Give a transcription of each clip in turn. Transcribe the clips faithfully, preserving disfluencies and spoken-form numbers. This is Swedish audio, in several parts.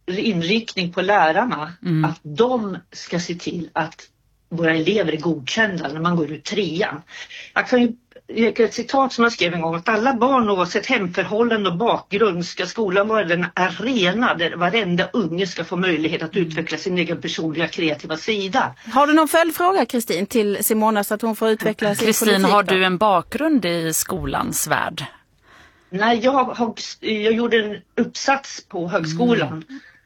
inriktning på lärarna mm. att de ska se till att våra elever är godkända när man går ut trean. Jag kan ju ge ett citat som jag skrev en gång, att alla barn oavsett hemförhållanden och bakgrund ska skolan vara den arena där varenda unge ska få möjlighet att utveckla sin egen personliga kreativa sida. Har du någon följdfråga, Kristin, till Simona så att hon får utveckla sin Kristin, politik? har du en bakgrund i skolans värld? Nej, jag, har, jag gjorde en uppsats på högskolan mm.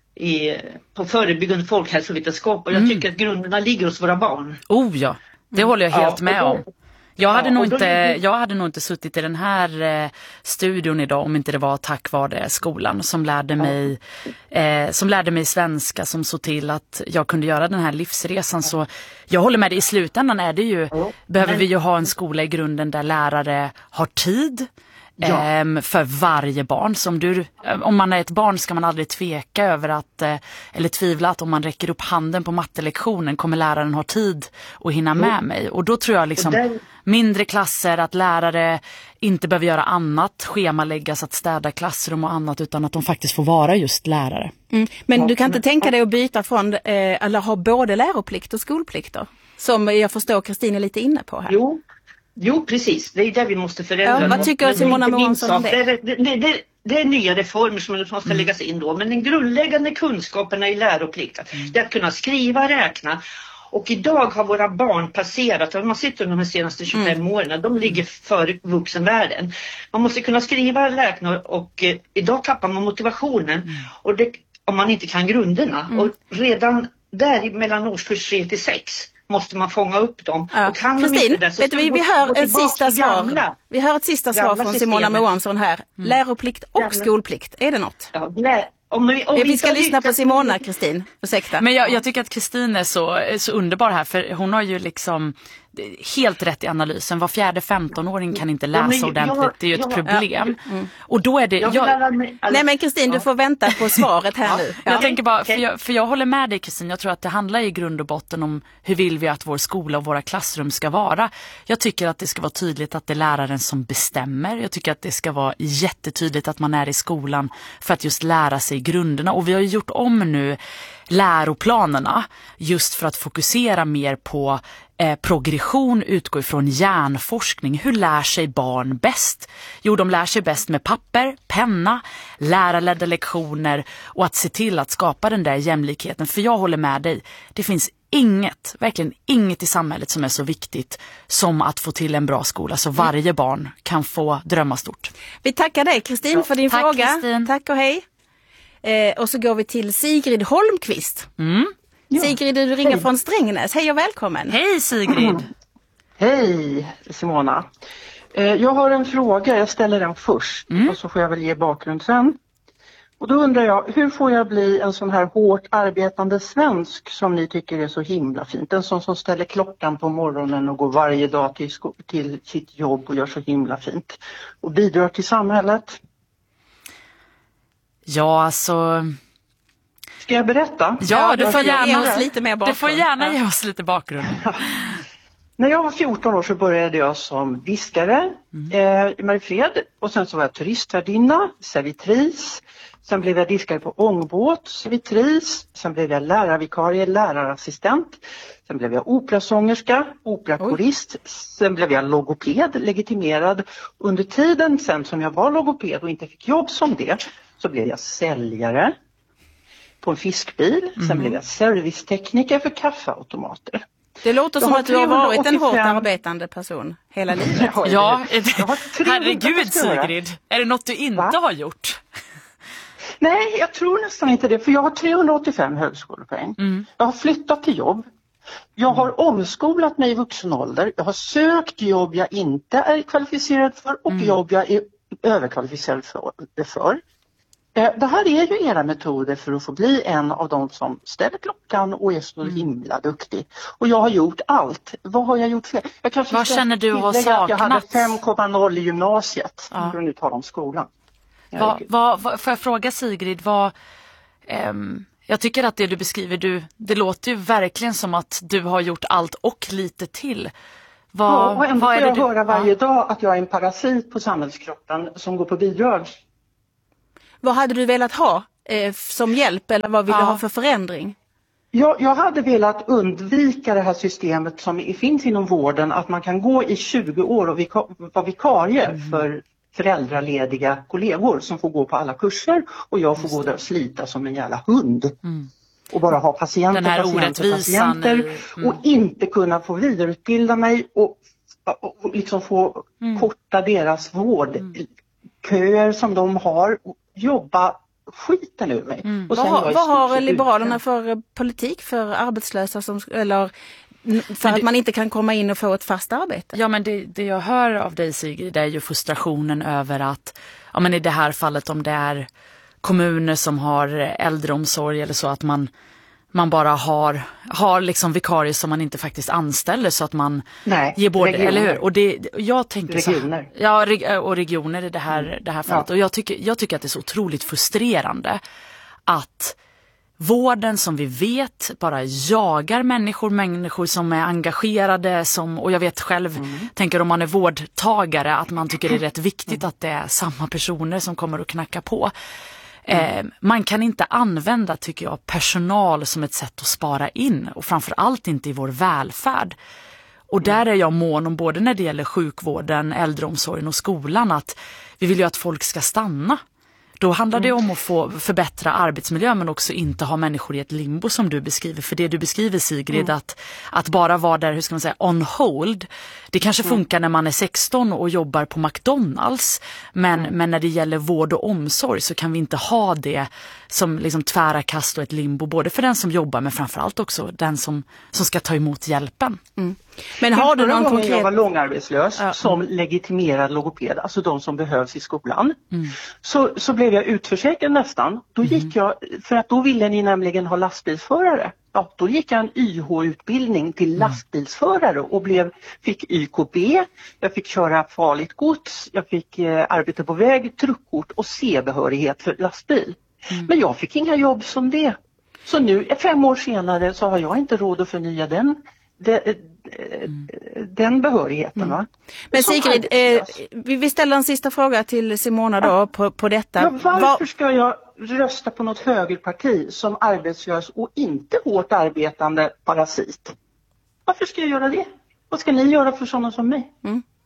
i, på förebyggande folkhälsovetenskap och jag mm. tycker att grunderna ligger hos våra barn. Oh ja, det mm. håller jag helt ja, med då, om. Jag hade, ja, nog inte, jag hade nog inte suttit i den här eh, studion idag om inte det var tack vare skolan som lärde mig, eh, som lärde mig svenska, som såg till att jag kunde göra den här livsresan. Så jag håller med dig, i slutändan är det ju, ja, behöver men... vi ju ha en skola i grunden där lärare har tid. Ja. Ehm, för varje barn. Som du, om man är ett barn ska man aldrig tveka över att, eh, eller tvivla att om man räcker upp handen på mattelektionen kommer läraren ha tid att hinna med mm. mig. Och då tror jag liksom den... mindre klasser, att lärare inte behöver göra annat, schemaläggas, att städa klassrum och annat, utan att de faktiskt får vara just lärare. Mm. Men ja, du kan inte men... tänka dig att byta från, eh, eller ha både läroplikt och skolplikter, som jag förstår Kristin är lite inne på här. Jo. Jo, precis. Det är det vi måste förändra. Ja, vad tycker Simona Månsson om det? Det, det, det, det? det är nya reformer som måste mm. läggas in då. Men den grundläggande kunskaperna i läroplikten, mm. det är att kunna skriva, räkna. Och idag har våra barn passerat, om man sitter de senaste tjugofem mm. åren, de ligger före vuxenvärlden. Man måste kunna skriva, räkna och eh, idag tappar man motivationen. Mm. Och det, om man inte kan grunderna. Mm. Och redan där mellan årskurs tre till sex måste man fånga upp dem. Ja. Och kan Kristin, de inte det, så vet du, vi, vi hör en sista svar. Vi hör ett sista svar från Simona Månsson här. Mm. Läroplikt och gamla. Skolplikt, är det något? Ja, lä- om vi, om vi, vi ska lyssna på Simona, Kristin. Ursäkta. Men jag, jag tycker att Kristin är så, är så underbar här, för hon har ju liksom helt rätt i analysen. Var fjärde femtonåring kan inte läsa ja, ordentligt. Jag, det är ju ett jag, problem. Ja, mm. Och då är det... Jag, jag, nej men Kristin, ja. Du får vänta på svaret här nu. Ja. Jag tänker bara, för jag, för jag håller med dig Kristin. Jag tror att det handlar i grund och botten om hur vill vi att vår skola och våra klassrum ska vara. Jag tycker att det ska vara tydligt att det är läraren som bestämmer. Jag tycker att det ska vara jättetydligt att man är i skolan för att just lära sig grunderna. Och vi har ju gjort om nu läroplanerna just för att fokusera mer på eh, progression, utgå ifrån hjärnforskning. Hur lär sig barn bäst? Jo, de lär sig bäst med papper, penna, lärarledda lektioner och att se till att skapa den där jämlikheten. För jag håller med dig, det finns inget, verkligen inget i samhället som är så viktigt som att få till en bra skola så varje barn kan få drömma stort. Vi tackar dig Kristin ja, för din tack, fråga. Kristin. Tack och hej. Eh, och så går vi till Sigrid Holmqvist. Mm. Ja. Sigrid, du ringer hej. Från Strängnäs. Hej och välkommen. Hej Sigrid. Mm. Hej Simona. Eh, jag har en fråga, jag ställer den först mm. och så får jag väl ge bakgrund sen. Och då undrar jag, hur får jag bli en sån här hårt arbetande svensk som ni tycker är så himla fint? En sån som ställer klockan på morgonen och går varje dag till, sko- till sitt jobb och gör så himla fint. Och bidrar till samhället. Ja, alltså... Ska jag berätta? Ja, du får gärna ge oss lite mer bakgrund. Du får gärna ge oss lite bakgrund. När jag var fjorton år så började jag som diskare mm. eh, i Mariefred. Och sen så var jag turistvärdinna, servitris. Sen blev jag diskare på ångbåt, servitris. Sen blev jag lärarvikarie, lärarassistent. Sen blev jag operasångerska, operakorist. Sen blev jag logoped, legitimerad. Under tiden sen som jag var logoped och inte fick jobb som det så blev jag säljare på en fiskbil. Sen mm. blev jag servicetekniker för kaffeautomater. Det låter som att du har varit en hårt arbetande person hela livet. Ja, herregud Sigrid. Är det något du inte Va? har gjort? Nej, jag tror nästan inte det. För jag har trehundraåttiofem högskolepoäng. Mm. Jag har flyttat till jobb. Jag har omskolat mig i vuxen ålder. Jag har sökt jobb jag inte är kvalificerad för och mm. jobb jag är överkvalificerad för. för. Det här är ju era metoder för att få bli en av de som ställer klockan och är så mm. himla duktig. Och jag har gjort allt. Vad har jag gjort fel? Jag kanske vad känner du har saknat? Jag hade fem komma noll i gymnasiet. Ja. För att nu tala om skolan. Vad, vad, vad, får jag fråga Sigrid, vad... Um, jag tycker att det du beskriver, du, det låter ju verkligen som att du har gjort allt och lite till. Vad, ja, och ändå vad är får jag det du... höra varje ja. dag att jag är en parasit på samhällskroppen som går på bidrag. Vad hade du velat ha eh, som hjälp eller vad vill Ja. du ha för förändring? Jag, jag hade velat undvika det här systemet som i- finns inom vården, att man kan gå i tjugo år och vika, vara vikarie Mm. för föräldralediga kollegor som får gå på alla kurser och jag får gå där och slita som en jävla hund. Mm. Och bara ha patienter, Den här patienter, orättvisan patienter i- mm. och inte kunna få vidareutbilda mig och, och, och liksom få Mm. korta deras vårdköer som de har och jobba skiten ur mig. Mm. Och Vad, sen har- vara i vad stort har sett Liberalerna utbränd. för eh, politik för arbetslösa som, eller n- för Men att det- man inte kan komma in och få ett fast arbete? Ja, men det, det jag hör av dig, Sigrid, det är ju frustrationen över att, ja men i det här fallet om det är kommuner som har äldreomsorg eller så, att man, man bara har, har liksom vikarier som man inte faktiskt anställer så att man Nej, ger både, regioner. eller hur? Och det, jag tänker så här- Regioner. ja, reg, och regioner i det här, det här fallet. Ja. Och jag tycker, jag tycker att det är så otroligt frustrerande att vården som vi vet bara jagar människor, människor som är engagerade, som, och jag vet själv, Mm. tänker om man är vårdtagare, att man tycker det är rätt viktigt att det är samma personer som kommer att knacka på. Eh, man kan inte använda, tycker jag, personal som ett sätt att spara in, och framförallt inte i vår välfärd. Och där är jag mån om, både när det gäller sjukvården, äldreomsorgen och skolan, att vi vill ju att folk ska stanna. Då handlar det om att få förbättra arbetsmiljön, men också inte ha människor i ett limbo som du beskriver. För det du beskriver, Sigrid, Mm. att, att bara vara där, hur ska man säga, on hold. Det kanske funkar när man är sexton och jobbar på McDonalds. Men, men när det gäller vård och omsorg så kan vi inte ha det som liksom tvära kast och ett limbo. Både för den som jobbar, men framförallt också den som, som ska ta emot hjälpen. Men har du Förra någon gången jag var konkret... långarbetslös Ja. som legitimerad logoped, alltså de som behövs i skolan, Mm. så, så blev jag utförsäkrad nästan. Då gick jag, för att då ville ni nämligen ha lastbilsförare. Ja, då gick jag en Y H-utbildning till lastbilsförare och blev, fick Y K B, jag fick köra farligt gods, jag fick eh, arbeta på väg, truckkort och C-behörighet för lastbil. Men jag fick inga jobb som det. Så nu, fem år senare, så har jag inte råd att förnya den, de, eh, den behörigheten. Va? Men Som Sigrid, eh, arbetslös. vi vi ställer en sista fråga till Simona då på, på detta. Ja, varför Vad- ska jag rösta på något högerparti som arbetslös och inte hårt arbetande parasit? Varför ska jag göra det? Vad ska ni göra för sådana som mig?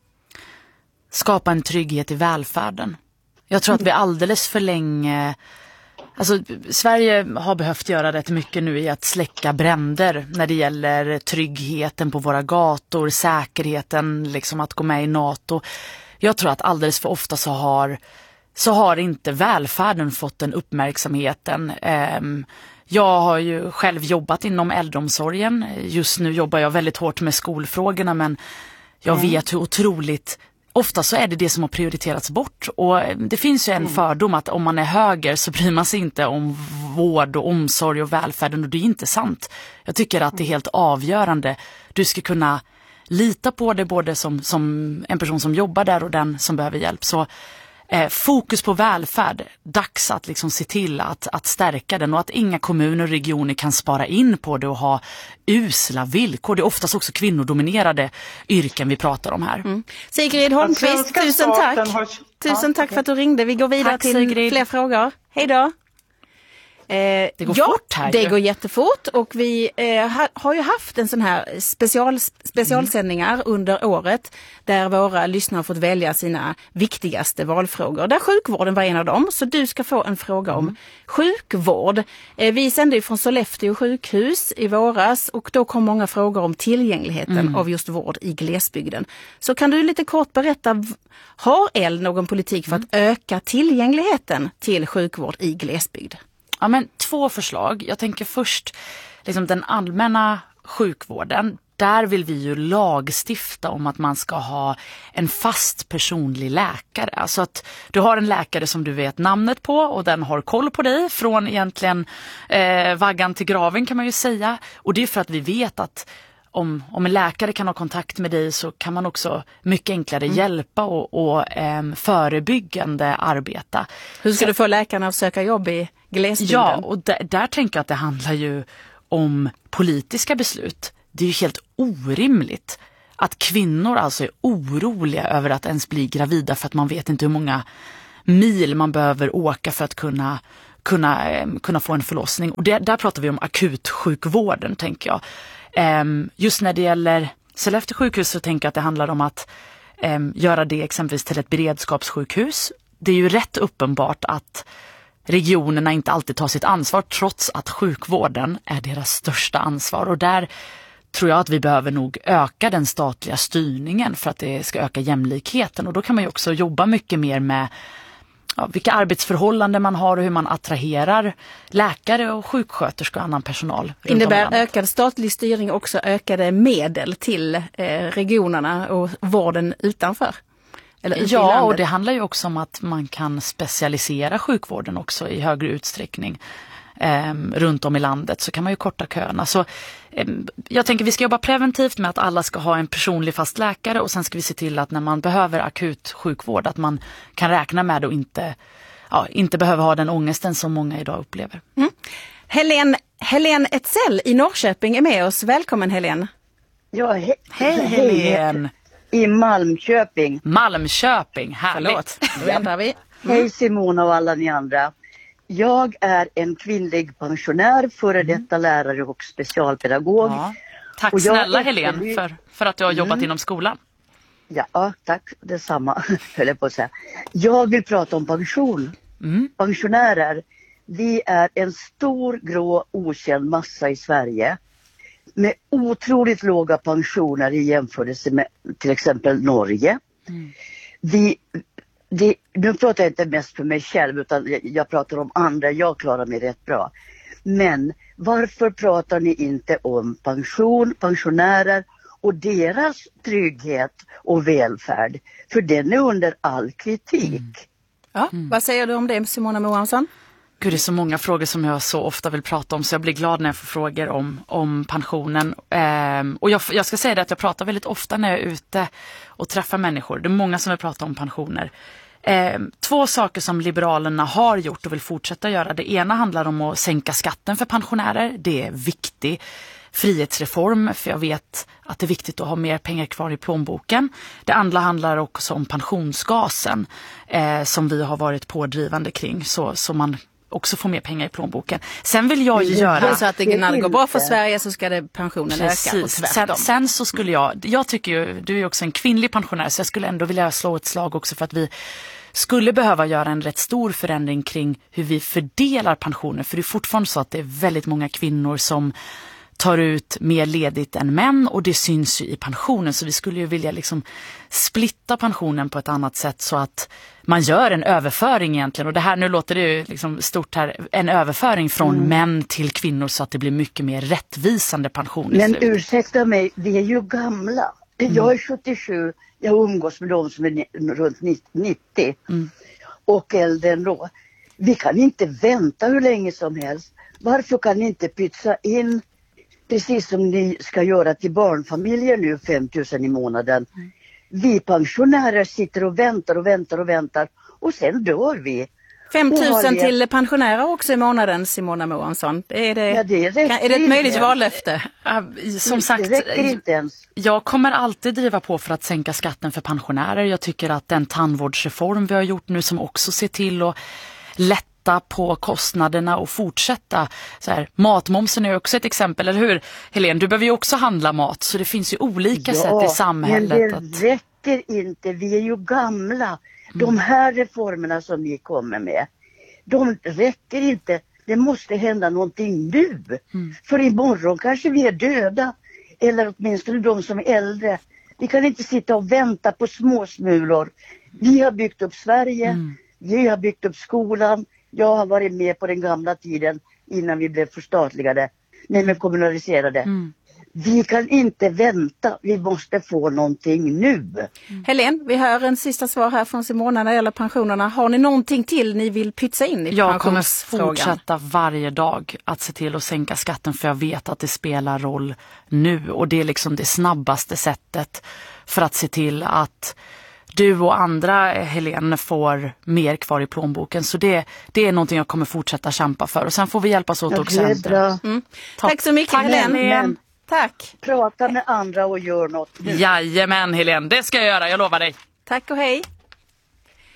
Skapa en trygghet i välfärden. Jag tror att vi alldeles för länge, alltså Sverige har behövt göra rätt mycket nu i att släcka bränder när det gäller tryggheten på våra gator, säkerheten, liksom att gå med i NATO. Jag tror att alldeles för ofta så har, så har inte välfärden fått den uppmärksamheten. Ehm, Jag har ju själv jobbat inom äldreomsorgen. Just nu jobbar jag väldigt hårt med skolfrågorna, men jag vet hur otroligt ofta så är det det som har prioriterats bort. Och det finns ju en fördom att om man är höger så bryr man sig inte om vård och omsorg och välfärden, och det är inte sant. Jag tycker att det är helt avgörande. Du ska kunna lita på det både som, som en person som jobbar där och den som behöver hjälp. Så eh, fokus på välfärd, dags att liksom se till att, att stärka den, och att inga kommuner och regioner kan spara in på det och ha usla villkor. Det är oftast också kvinnodominerade yrken vi pratar om här. Mm. Sigrid Holmqvist, svenska tusen tack. staten har- Tusen Ja, tack okej. för att du ringde. Vi går vidare Tack, till Sigrid. fler frågor. Hej då. Eh, Det går ja, fort här det ju. går jättefort, och vi eh, ha, har ju haft en sån här special, specialsändningar Mm. under året där våra lyssnare har fått välja sina viktigaste valfrågor. Där sjukvården var en av dem, så du ska få en fråga om Mm. sjukvård. Eh, vi sände ju från Sollefteå sjukhus i våras, och då kom många frågor om tillgängligheten Mm. av just vård i glesbygden. Så kan du lite kort berätta, v- har L någon politik för att öka tillgängligheten till sjukvård i glesbygd? Ja, men två förslag. Jag tänker först liksom den allmänna sjukvården. Där vill vi ju lagstifta om att man ska ha en fast personlig läkare. Alltså att du har en läkare som du vet namnet på, och den har koll på dig från egentligen eh, vaggan till graven, kan man ju säga. Och det är för att vi vet att om, om en läkare kan ha kontakt med dig, så kan man också mycket enklare hjälpa och, och eh, förebyggande arbeta. Hur ska du få läkarna att söka jobb i glesbygden? Ja, och där, där tänker jag att det handlar ju om politiska beslut. Det är ju helt orimligt att kvinnor alltså är oroliga över att ens bli gravida, för att man vet inte hur många mil man behöver åka för att kunna, kunna, eh, kunna få en förlossning. Och det, där pratar vi om akutsjukvården, tänker jag. Eh, just när det gäller Sollefteå sjukhus så tänker jag att det handlar om att eh, göra det exempelvis till ett beredskapssjukhus. Det är ju rätt uppenbart att regionerna inte alltid tar sitt ansvar trots att sjukvården är deras största ansvar. Och där tror jag att vi behöver nog öka den statliga styrningen för att det ska öka jämlikheten. Och då kan man ju också jobba mycket mer med ja, vilka arbetsförhållanden man har och hur man attraherar läkare och sjuksköterskor och annan personal. Innebär ökad statlig styrning också ökade medel till eh, regionerna och vården utanför? Eller ja, och det handlar ju också om att man kan specialisera sjukvården också i högre utsträckning. Eh, runt om i landet så kan man ju korta köerna. Så eh, jag tänker vi ska jobba preventivt med att alla ska ha en personlig fast läkare och sen ska vi se till att när man behöver akut sjukvård att man kan räkna med och inte, ja, inte behöver ha den ångesten som många idag upplever. Mm. Helen, Helen Etzell i Norrköping är med oss. Välkommen Helen. Ja, he- Hej Helen. I Malmköping. Malmköping, härligt. Förlåt, då ändrar vi. Mm. Hej Simona och alla ni andra. Jag är en kvinnlig pensionär, före detta mm. lärare och specialpedagog. Ja. Tack och snälla är... Helen för, för att du har jobbat mm. inom skolan. Ja, tack. Detsamma, höll jag på att säga. Jag vill prata om pension. Mm. Pensionärer, vi är en stor grå okänd massa i Sverige. Med otroligt låga pensioner i jämförelse med till exempel Norge. Mm. Vi... Det, nu pratar jag inte mest för mig själv utan jag, jag pratar om andra, jag klarar mig rätt bra. Men varför pratar ni inte om pension, pensionärer och deras trygghet och välfärd? För den är under all kritik. Mm. Ja, mm. Vad säger du om det, Simona Moansson? Gud, det är så många frågor som jag så ofta vill prata om så jag blir glad när jag får frågor om, om pensionen. Ehm, och jag, jag ska säga det att jag pratar väldigt ofta när jag är ute och träffar människor. Det är många som vill prata om pensioner. Ehm, två saker som Liberalerna har gjort och vill fortsätta göra. Det ena handlar om att sänka skatten för pensionärer. Det är viktig frihetsreform för jag vet att det är viktigt att ha mer pengar kvar i plånboken. Det andra handlar också om pensionsgasen eh, som vi har varit pådrivande kring så, så man också får mer pengar i plånboken. Sen vill jag ju göra... Så att det, när det går bra för Sverige så ska det pensionen Precis. öka och sen, sen så skulle jag... Jag tycker ju, du är ju också en kvinnlig pensionär så jag skulle ändå vilja slå ett slag också för att vi skulle behöva göra en rätt stor förändring kring hur vi fördelar pensioner. För det är fortfarande så att det är väldigt många kvinnor som tar ut mer ledigt än män och det syns ju i pensionen så vi skulle ju vilja liksom splitta pensionen på ett annat sätt så att man gör en överföring egentligen och det här nu låter det ju liksom stort här en överföring från mm. män till kvinnor så att det blir mycket mer rättvisande pension i Men slutet. ursäkta mig, vi är ju gamla. Mm. Jag är sjuttiosju, jag umgås med de som är runt nittio mm. och äldre än då. Vi kan inte vänta hur länge som helst. Varför kan ni inte pytsa in precis som ni ska göra till barnfamiljer nu, fem tusen i månaden. Mm. Vi pensionärer sitter och väntar och väntar och väntar och sen dör vi. fem tusen till pensionärer också i månaden, Simona Moansson. Är det, ja, det är, kan, är det ett möjligt vallöfte? Som sagt, jag kommer alltid driva på för att sänka skatten för pensionärer. Jag tycker att den tandvårdsreform vi har gjort nu som också ser till att lätta på kostnaderna och fortsätta. Så här, matmomsen är också ett exempel, eller hur? Helene, du behöver ju också handla mat så det finns ju olika ja, sätt i samhället. Men det att... räcker inte, vi är ju gamla. Mm. De här reformerna som ni kommer med, de räcker inte. Det måste hända någonting nu. Mm. För imorgon kanske vi är döda. Eller åtminstone de som är äldre. Vi kan inte sitta och vänta på småsmulor. Vi har byggt upp Sverige. Mm. Vi har byggt upp skolan. Jag har varit med på den gamla tiden innan vi blev förstatligade. Nej, men kommunaliserade. Mm. Vi kan inte vänta. Vi måste få någonting nu. Mm. Helene, vi hör en sista svar här från Simona när det gäller pensionerna. Har ni någonting till ni vill pytsa in i Jag kommer fortsätta varje dag att se till att sänka skatten för jag vet att det spelar roll nu. Och det är liksom det snabbaste sättet för att se till att du och andra, Helene, får mer kvar i plånboken. Så det, det är någonting jag kommer fortsätta kämpa för. Och sen får vi hjälpas åt också. Mm. Tack så mycket, Helene. Helene. Tack. Prata med andra och gör något nu. Jajamän, Helene. Det ska jag göra, jag lovar dig. Tack och hej.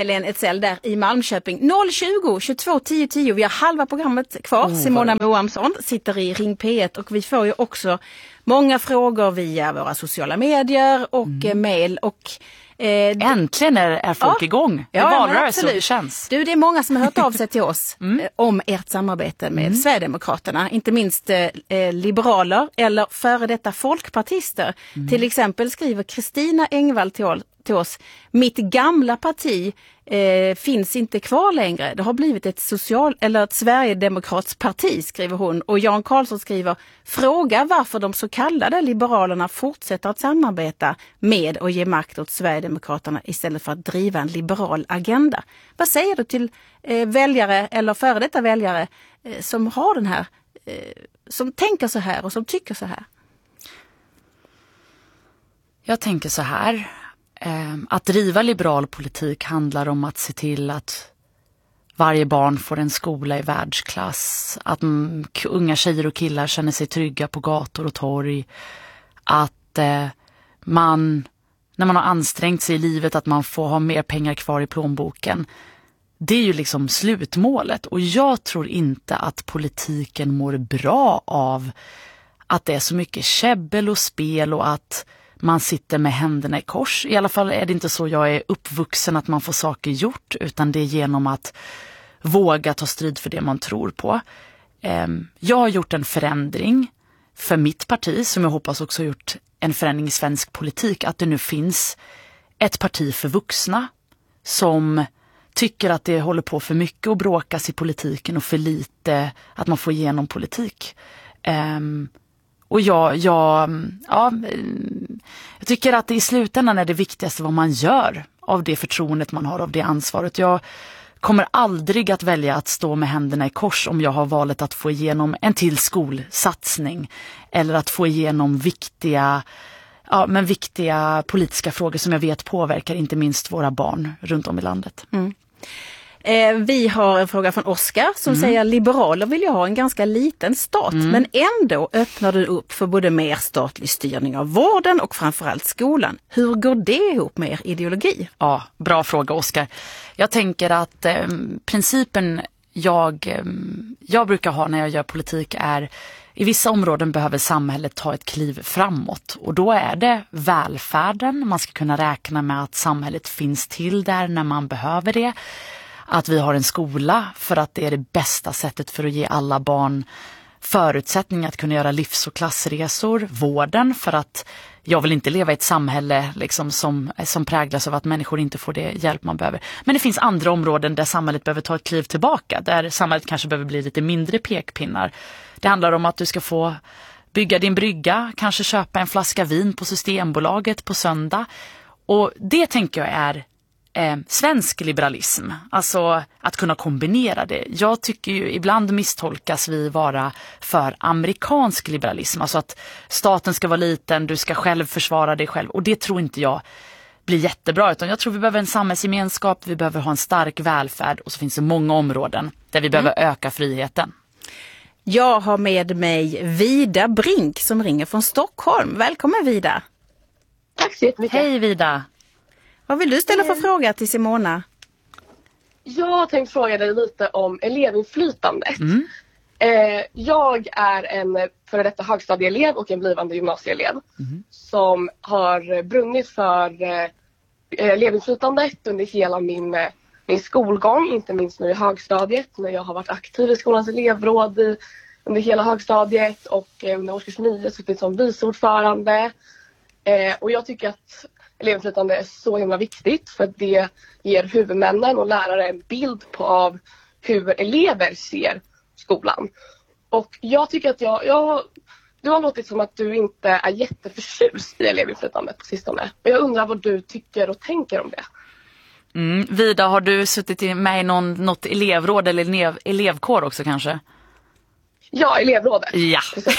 Helene Edsell där i Malmköping. noll tjugo tjugotvå tio tio. Vi har halva programmet kvar. Oh, Simona Moamsson sitter i Ring P ett och vi får ju också många frågor via våra sociala medier och mm. mejl och Eh, Äntligen är, är folk ja. igång. Det är ja, valrörelse och det känns. Du, det är många som har hört av sig till oss mm. eh, om ert samarbete med mm. Sverigedemokraterna. Inte minst eh, liberaler eller före detta folkpartister. Mm. Till exempel skriver Kristina Engvall till, till oss: mitt gamla parti eh, finns inte kvar längre. Det har blivit ett social eller ett Sverigedemokratsparti, skriver hon. Och Jan Karlsson skriver: fråga varför de så kallade liberalerna fortsätter att samarbeta med och ge makt åt Sverigedemokraterna istället för att driva en liberal agenda. Vad säger du till eh, väljare eller före detta väljare eh, som har den här, eh, som tänker så här och som tycker så här? Jag tänker så här. Att driva liberal politik handlar om att se till att varje barn får en skola i världsklass. Att unga tjejer och killar känner sig trygga på gator och torg. Att man, när man har ansträngt sig i livet, att man får ha mer pengar kvar i plånboken. Det är ju liksom slutmålet. Och jag tror inte att politiken mår bra av att det är så mycket käbbel och spel och att man sitter med händerna i kors. I alla fall är det inte så jag är uppvuxen, att man får saker gjort, utan det är genom att våga ta strid för det man tror på. Jag har gjort en förändring för mitt parti, som jag hoppas också har gjort en förändring i svensk politik, att det nu finns ett parti för vuxna som tycker att det håller på för mycket och bråkas i politiken och för lite att man får igenom politik. Och jag, jag, ja, jag tycker att det i slutändan är det viktigaste vad man gör av det förtroendet man har, av det ansvaret. Jag kommer aldrig att välja att stå med händerna i kors om jag har valet att få igenom en till skolsatsning eller att få igenom viktiga, ja, men viktiga politiska frågor som jag vet påverkar inte minst våra barn runt om i landet. Mm. Eh, vi har en fråga från Oskar som mm. säger: liberaler vill ju ha en ganska liten stat, mm. men ändå öppnar du upp för både mer statlig styrning av vården och framförallt skolan. Hur går det ihop med er ideologi? Ja, bra fråga Oskar. Jag tänker att eh, principen jag, eh, jag brukar ha när jag gör politik är: i vissa områden behöver samhället ta ett kliv framåt, och då är det välfärden. Man ska kunna räkna med att samhället finns till där när man behöver det. Att vi har en skola för att det är det bästa sättet för att ge alla barn förutsättningar att kunna göra livs- och klassresor. Vården för att jag vill inte leva i ett samhälle liksom som, som präglas av att människor inte får det hjälp man behöver. Men det finns andra områden där samhället behöver ta ett kliv tillbaka. Där samhället kanske behöver bli lite mindre pekpinnar. Det handlar om att du ska få bygga din brygga, kanske köpa en flaska vin på Systembolaget på söndag. Och det tänker jag är Eh, svensk liberalism, alltså att kunna kombinera det. Jag tycker ju ibland misstolkas vi vara för amerikansk liberalism, alltså att staten ska vara liten, du ska själv försvara dig själv, och det tror inte jag blir jättebra, utan jag tror vi behöver en samhällsgemenskap, vi behöver ha en stark välfärd, och så finns det många områden där vi mm. behöver öka friheten. Jag har med mig Vida Brink som ringer från Stockholm. Välkommen Vida. Tack så jättemycket. Hej Vida. Vad vill du ställa för fråga till Simona? Jag har tänkt fråga dig lite om elevinflytandet. Mm. Eh, jag är en före detta högstadieelev och en blivande gymnasieelev mm. som har brunnit för eh, elevinflytandet under hela min, min skolgång. Inte minst nu i högstadiet, när jag har varit aktiv i skolans elevråd i, under hela högstadiet, och eh, under årskurs nio suttit som viceordförande. Eh, och jag tycker att elevinflytande är så himla viktigt, för att det ger huvudmännen och lärare en bild på av hur elever ser skolan. Och jag tycker att jag, jag du har låtit som att du inte är jätteförtjust i elevinflytandet på sistone. Och jag undrar vad du tycker och tänker om det. Mm. Vida, har du suttit med i någon, något elevråd eller elev, elevkår också kanske? Ja, elevrådet. Ja.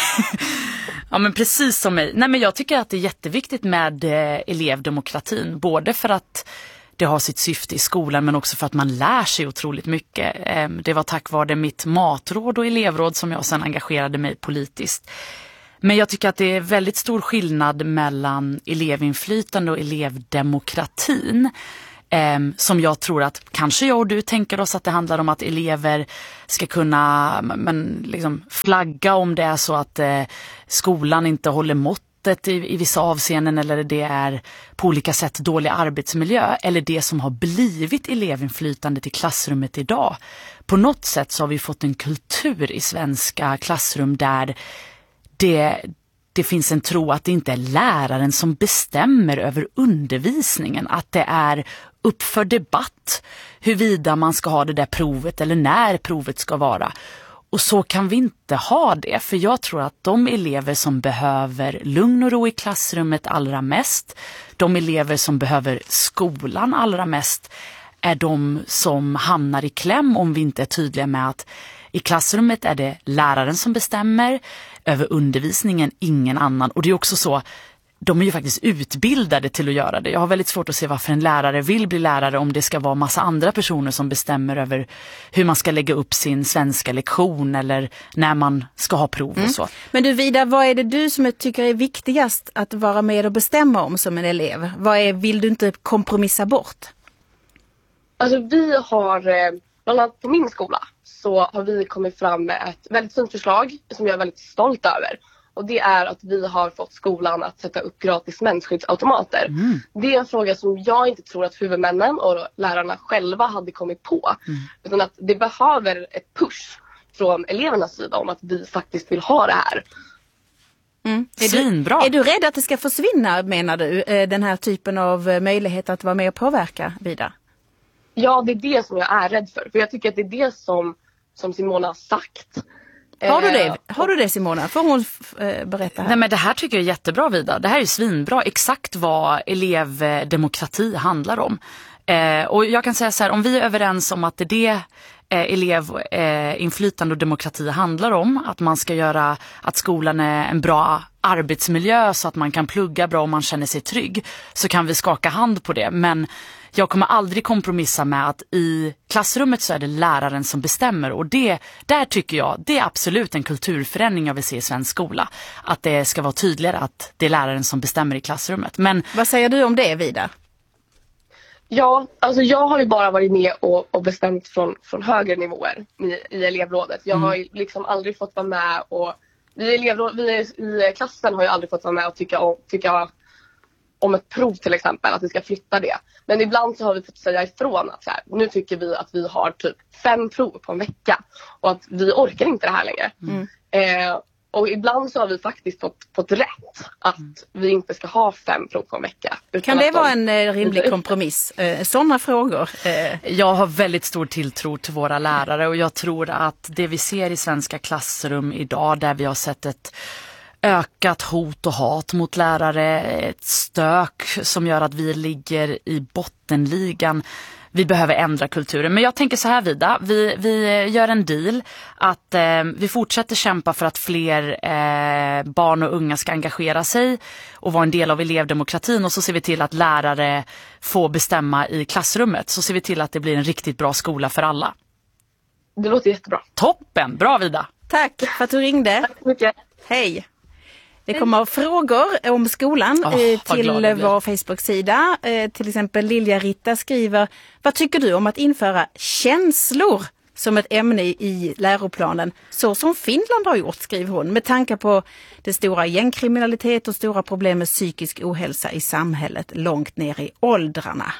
Ja, men precis som mig. Nej, men jag tycker att det är jätteviktigt med eh, elevdemokratin. Både för att det har sitt syfte i skolan, men också för att man lär sig otroligt mycket. Eh, det var tack vare mitt matråd och elevråd som jag sedan engagerade mig politiskt. Men jag tycker att det är väldigt stor skillnad mellan elevinflytande och elevdemokratin. Eh, som jag tror att kanske jag och du tänker oss att det handlar om att elever ska kunna men, liksom, flagga om det är så att eh, skolan inte håller måttet i, i vissa avseenden, eller det är på olika sätt dålig arbetsmiljö, eller det som har blivit elevinflytandet i klassrummet idag. På något sätt så har vi fått en kultur i svenska klassrum där det Det finns en tro att det inte är läraren som bestämmer över undervisningen. Att det är upp för debatt huruvida man ska ha det där provet eller när provet ska vara. Och så kan vi inte ha det. För jag tror att de elever som behöver lugn och ro i klassrummet allra mest, de elever som behöver skolan allra mest, är de som hamnar i kläm om vi inte är tydliga med att i klassrummet är det läraren som bestämmer över undervisningen, ingen annan. Och det är också så, de är ju faktiskt utbildade till att göra det. Jag har väldigt svårt att se varför en lärare vill bli lärare om det ska vara massa andra personer som bestämmer över hur man ska lägga upp sin svenska lektion eller när man ska ha prov och så. Mm. Men du Vida, vad är det du som tycker är viktigast att vara med och bestämma om som en elev? Vad är, vill du inte kompromissa bort? Alltså vi har, bland annat på min skola, så har vi kommit fram med ett väldigt fint förslag som jag är väldigt stolt över. Och det är att vi har fått skolan att sätta upp gratis mensskyddsautomater. Mm. Det är en fråga som jag inte tror att huvudmännen och lärarna själva hade kommit på. Mm. Utan att det behöver ett push från elevernas sida om att vi faktiskt vill ha det här. Mm. Är, du, är du rädd att det ska försvinna, menar du, den här typen av möjlighet att vara med och påverka vidare? Ja, det är det som jag är rädd för. För jag tycker att det är det som, som Simona har sagt. Har du det, har du det Simona? Får hon eh, berätta här? Nej, men det här tycker jag är jättebra, Vida. Det här är ju svinbra. Exakt vad elevdemokrati handlar om. Eh, och jag kan säga så här, om vi är överens om att det är det eh, elevinflytande och demokrati handlar om, att man ska göra att skolan är en bra arbetsmiljö så att man kan plugga bra och man känner sig trygg, så kan vi skaka hand på det. Men jag kommer aldrig kompromissa med att i klassrummet så är det läraren som bestämmer, och det, där tycker jag, det är absolut en kulturförändring jag vill se i svensk skola. Att det ska vara tydligare att det är läraren som bestämmer i klassrummet. Men vad säger du om det, Vida? Ja, alltså jag har ju bara varit med och, och bestämt från, från högre nivåer i, i elevrådet. Jag mm. har ju liksom aldrig fått vara med och vi i, elevråd, vi i klassen har ju aldrig fått vara med och tycka om, tycka om ett prov till exempel, att vi ska flytta det. Men ibland så har vi fått säga ifrån att så här, nu tycker vi att vi har typ fem prov på en vecka och att vi orkar inte det här längre. Mm. Eh, och ibland så har vi faktiskt fått, fått rätt att mm. vi inte ska ha fem prov på en vecka. Kan det vara de... en rimlig kompromiss? Eh, sådana frågor? Eh. Jag har väldigt stor tilltro till våra lärare, och jag tror att det vi ser i svenska klassrum idag, där vi har sett ett ökat hot och hat mot lärare, ett stök som gör att vi ligger i bottenligan. Vi behöver ändra kulturen. Men jag tänker så här, Vida, vi, vi gör en deal att eh, vi fortsätter kämpa för att fler eh, barn och unga ska engagera sig och vara en del av elevdemokratin, och så ser vi till att lärare får bestämma i klassrummet. Så ser vi till att det blir en riktigt bra skola för alla. Det låter jättebra. Toppen, bra Vida. Tack för att du ringde. Tack så mycket. Hej. Det kommer frågor om skolan oh, eh, till vår Facebook-sida. Eh, till exempel Lilja Ritta skriver: vad tycker du om att införa känslor som ett ämne i läroplanen, så som Finland har gjort, skriver hon, med tanke på det stora gängkriminalitet och stora problem med psykisk ohälsa i samhället långt ner i åldrarna?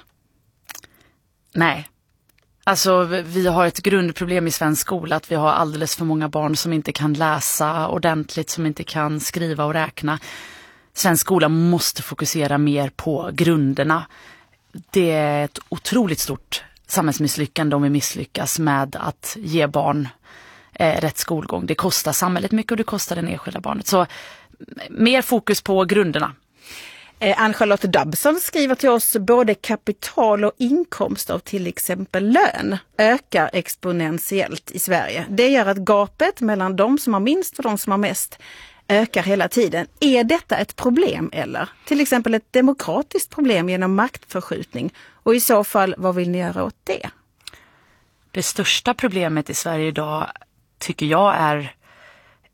Nej. Alltså vi har ett grundproblem i svensk skola, att vi har alldeles för många barn som inte kan läsa ordentligt, som inte kan skriva och räkna. Svensk skola måste fokusera mer på grunderna. Det är ett otroligt stort samhällsmisslyckande om vi misslyckas med att ge barn eh, rätt skolgång. Det kostar samhället mycket och det kostar det enskilda barnet. Så mer fokus på grunderna. Ann-Charlotte Dobson skriver till oss: både kapital och inkomst av till exempel lön ökar exponentiellt i Sverige. Det gör att gapet mellan de som har minst och de som har mest ökar hela tiden. Är detta ett problem, eller till exempel ett demokratiskt problem genom maktförskjutning? Och i så fall, vad vill ni göra åt det? Det största problemet i Sverige idag tycker jag är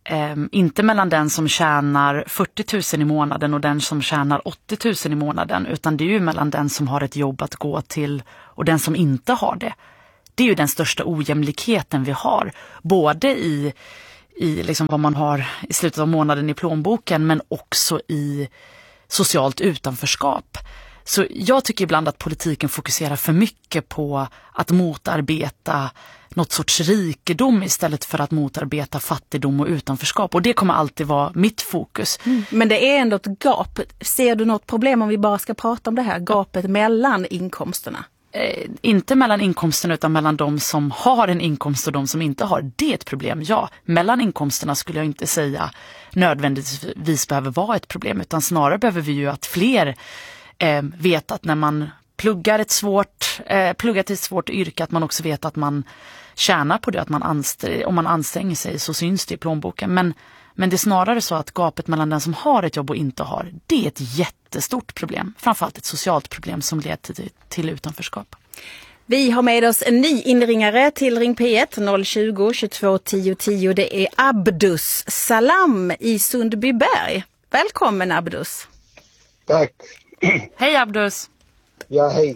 eh, inte mellan den som tjänar fyrtio tusen i månaden och den som tjänar åttio tusen i månaden, utan det är ju mellan den som har ett jobb att gå till och den som inte har det. Det är ju den största ojämlikheten vi har, både i, i liksom vad man har i slutet av månaden i plånboken, men också i socialt utanförskap. Så jag tycker ibland att politiken fokuserar för mycket på att motarbeta något sorts rikedom istället för att motarbeta fattigdom och utanförskap. Och det kommer alltid vara mitt fokus. Mm. Men det är ändå ett gap. Ser du något problem om vi bara ska prata om det här gapet mellan inkomsterna? Eh, inte mellan inkomsterna utan mellan de som har en inkomst och de som inte har. Det är ett problem, ja. Mellan inkomsterna skulle jag inte säga nödvändigtvis behöver vara ett problem, utan snarare behöver vi ju att fler eh, vet att när man pluggar ett svårt, eh, pluggar till ett svårt yrke, att man också vet att man tjänar på det, att man anstränger, om man anstränger sig så syns det i plånboken. Men, men det är snarare så att gapet mellan den som har ett jobb och inte har, det är ett jättestort problem. Framförallt ett socialt problem som leder till, till utanförskap. Vi har med oss en ny inringare till Ring P ett noll tjugo, tjugotvå, tio tio. Det är Abdus Salam i Sundbyberg. Välkommen Abdus. Tack. Hej Abdus. Ja, hej.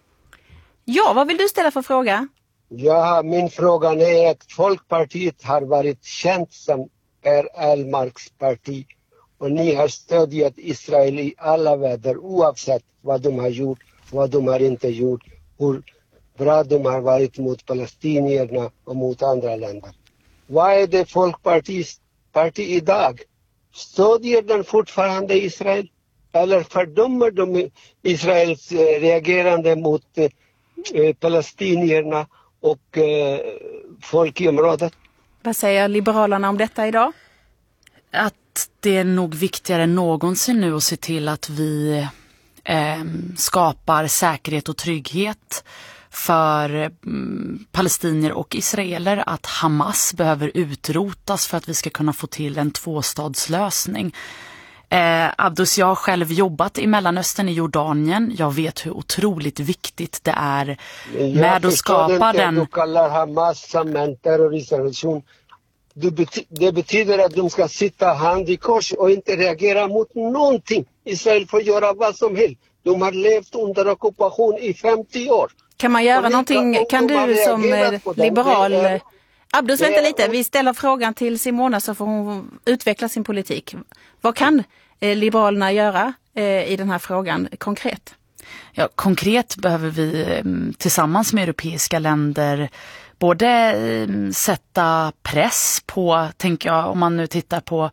Ja, vad vill du ställa för fråga? Ja, min fråga är att Folkpartiet har varit känt som Per Ahlmarks parti och ni har stödjat Israel i alla väder oavsett vad de har gjort, vad de har inte gjort, hur bra de har varit mot palestinierna och mot andra länder. Vad är det Folkpartiets parti idag? Stödjer den fortfarande Israel? Eller fördömer de Israels reagerande mot eh, palestinierna och eh, folk i området? Vad säger Liberalerna om detta idag? Att det är nog viktigare än någonsin nu att se till att vi eh, skapar säkerhet och trygghet för mm, palestinier och israeler, att Hamas behöver utrotas för att vi ska kunna få till en tvåstadslösning. Eh, Abdus, jag har själv jobbat i Mellanöstern, i Jordanien. Jag vet hur otroligt viktigt det är med att skapa den... Du kallar Hamas som en terroristorganisation. Det betyder att de ska sitta hand i kors och inte reagera mot någonting. Israel får göra vad som helst. De har levt under ockupation i femtio år. Kan man göra någonting, kan du som liberal... Är, Abdus, vänta lite, vi ställer frågan till Simona så får hon utveckla sin politik. Vad kan eh, Liberalerna göra eh, i den här frågan konkret? Ja, konkret behöver vi eh, tillsammans med europeiska länder både eh, sätta press på, tänker jag, om man nu tittar på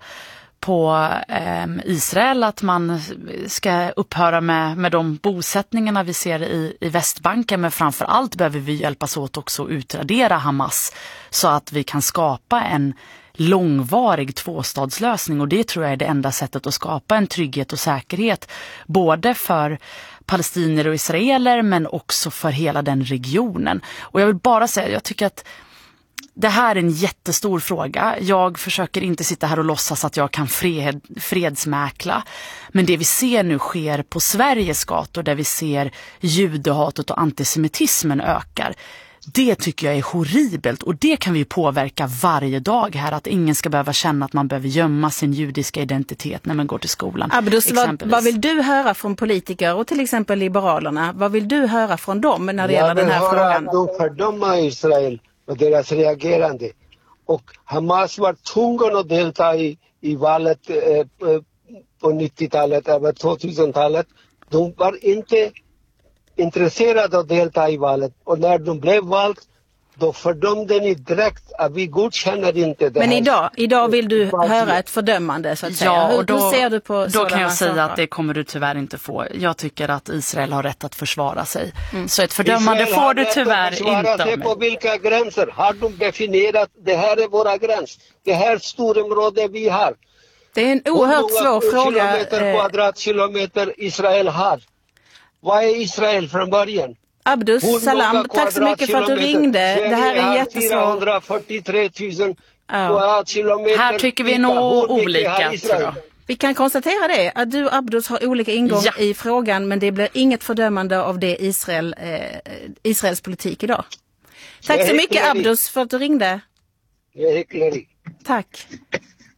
på eh, Israel, att man ska upphöra med, med de bosättningarna vi ser i, i Västbanken, men framför allt behöver vi hjälpas åt också att utradera Hamas så att vi kan skapa en långvarig tvåstadslösning, och det tror jag är det enda sättet att skapa en trygghet och säkerhet både för palestinier och israeler men också för hela den regionen. Och jag vill bara säga, jag tycker att det här är en jättestor fråga. Jag försöker inte sitta här och låtsas att jag kan fred, fredsmäkla. Men det vi ser nu sker på Sveriges gator, där vi ser judehatet och antisemitismen ökar. Det tycker jag är horribelt, och det kan vi påverka varje dag här. Att ingen ska behöva känna att man behöver gömma sin judiska identitet när man går till skolan. Abdus, vad, vad vill du höra från politiker och till exempel Liberalerna? Vad vill du höra från dem när det gäller den här frågan? Jag vill höra att de fördömer Israel och deras reagerande. Och Hamas var tvungen att delta i, i valet eh, på nittiotalet, över tvåtusentalet. De var inte intresserade att delta i valet. Och när de blev valt, då fördömde ni direkt att vi godkänner inte det. Men här. idag, idag vill du höra ett fördömande så att säga. Ja, Hur, och då, hur ser du på då kan jag säga saker? att det kommer du tyvärr inte få. Jag tycker att Israel har rätt att försvara sig. Mm. Så ett fördömande Israel får du tyvärr inte. Sig på vilka gränser har de definierat? Det här är våra gränser. Det här storområdet vi har. Det är en oerhört svår fråga. Hur många kilometer, kvadratkilometer Israel har? Vad är Israel från början? Abdus Salam, tack så mycket för att du ringde. Det här är jättesvårt. fyrahundrafyrtiotre tusen ja. kvadratkilometer. Här tycker vi nog olika, tror jag. Vi kan konstatera det, att du Abdus har olika ingång ja. i frågan, men det blir inget fördömande av det Israel, eh, Israels politik idag. Tack så mycket Abdus för att du ringde. Det är hyckleri. Tack.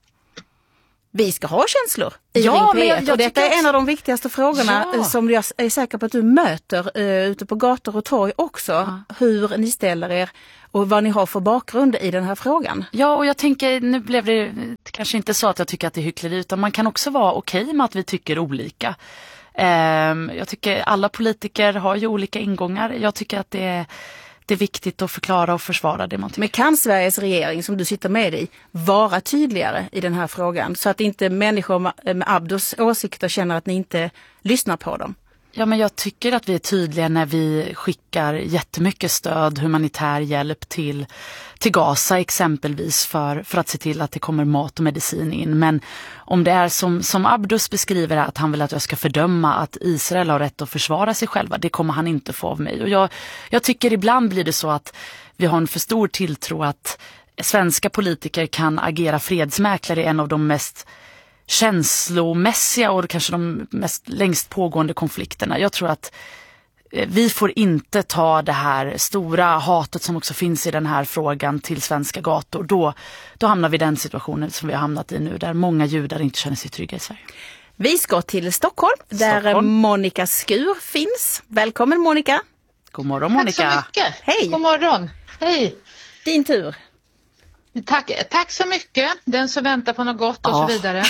vi ska ha känslor i Ja, Ring men P jag- ett. jag Och detta tycker är en att- av de viktigaste frågorna Ja. eh, som jag är säker på att du möter uh, ute på gator och torg också. Ja. Hur ni ställer er och vad ni har för bakgrund i den här frågan. Ja, och jag tänker, nu blev det kanske inte så att jag tycker att det är hyckleri, utan man kan också vara okej med att vi tycker olika. Ehm, jag tycker alla politiker har ju olika ingångar. Jag tycker att det är, det är viktigt att förklara och försvara det man tycker. Men kan Sveriges regering, som du sitter med i, vara tydligare i den här frågan så att inte människor med med Abdos åsikter känner att ni inte lyssnar på dem? Ja, men jag tycker att vi är tydliga när vi skickar jättemycket stöd, humanitär hjälp till, till Gaza exempelvis för, för att se till att det kommer mat och medicin in. Men om det är som, som Abdos beskriver att han vill att jag ska fördöma att Israel har rätt att försvara sig själva, det kommer han inte få av mig. Och jag, jag tycker ibland blir det så att vi har en för stor tilltro att svenska politiker kan agera fredsmäklare i en av de mest känslomässiga och kanske de mest längst pågående konflikterna. Jag tror att vi får inte ta det här stora hatet som också finns i den här frågan till svenska gator. Då, då hamnar vi i den situationen som vi har hamnat i nu, där många judar inte känner sig trygga i Sverige. Vi ska till Stockholm, där Stockholm. Monica Skur finns. Välkommen Monica. God morgon Monica. Tack så mycket. Hej. God morgon. Hej. Din tur. Tack, tack så mycket. Den som väntar på något gott och Ja. så vidare.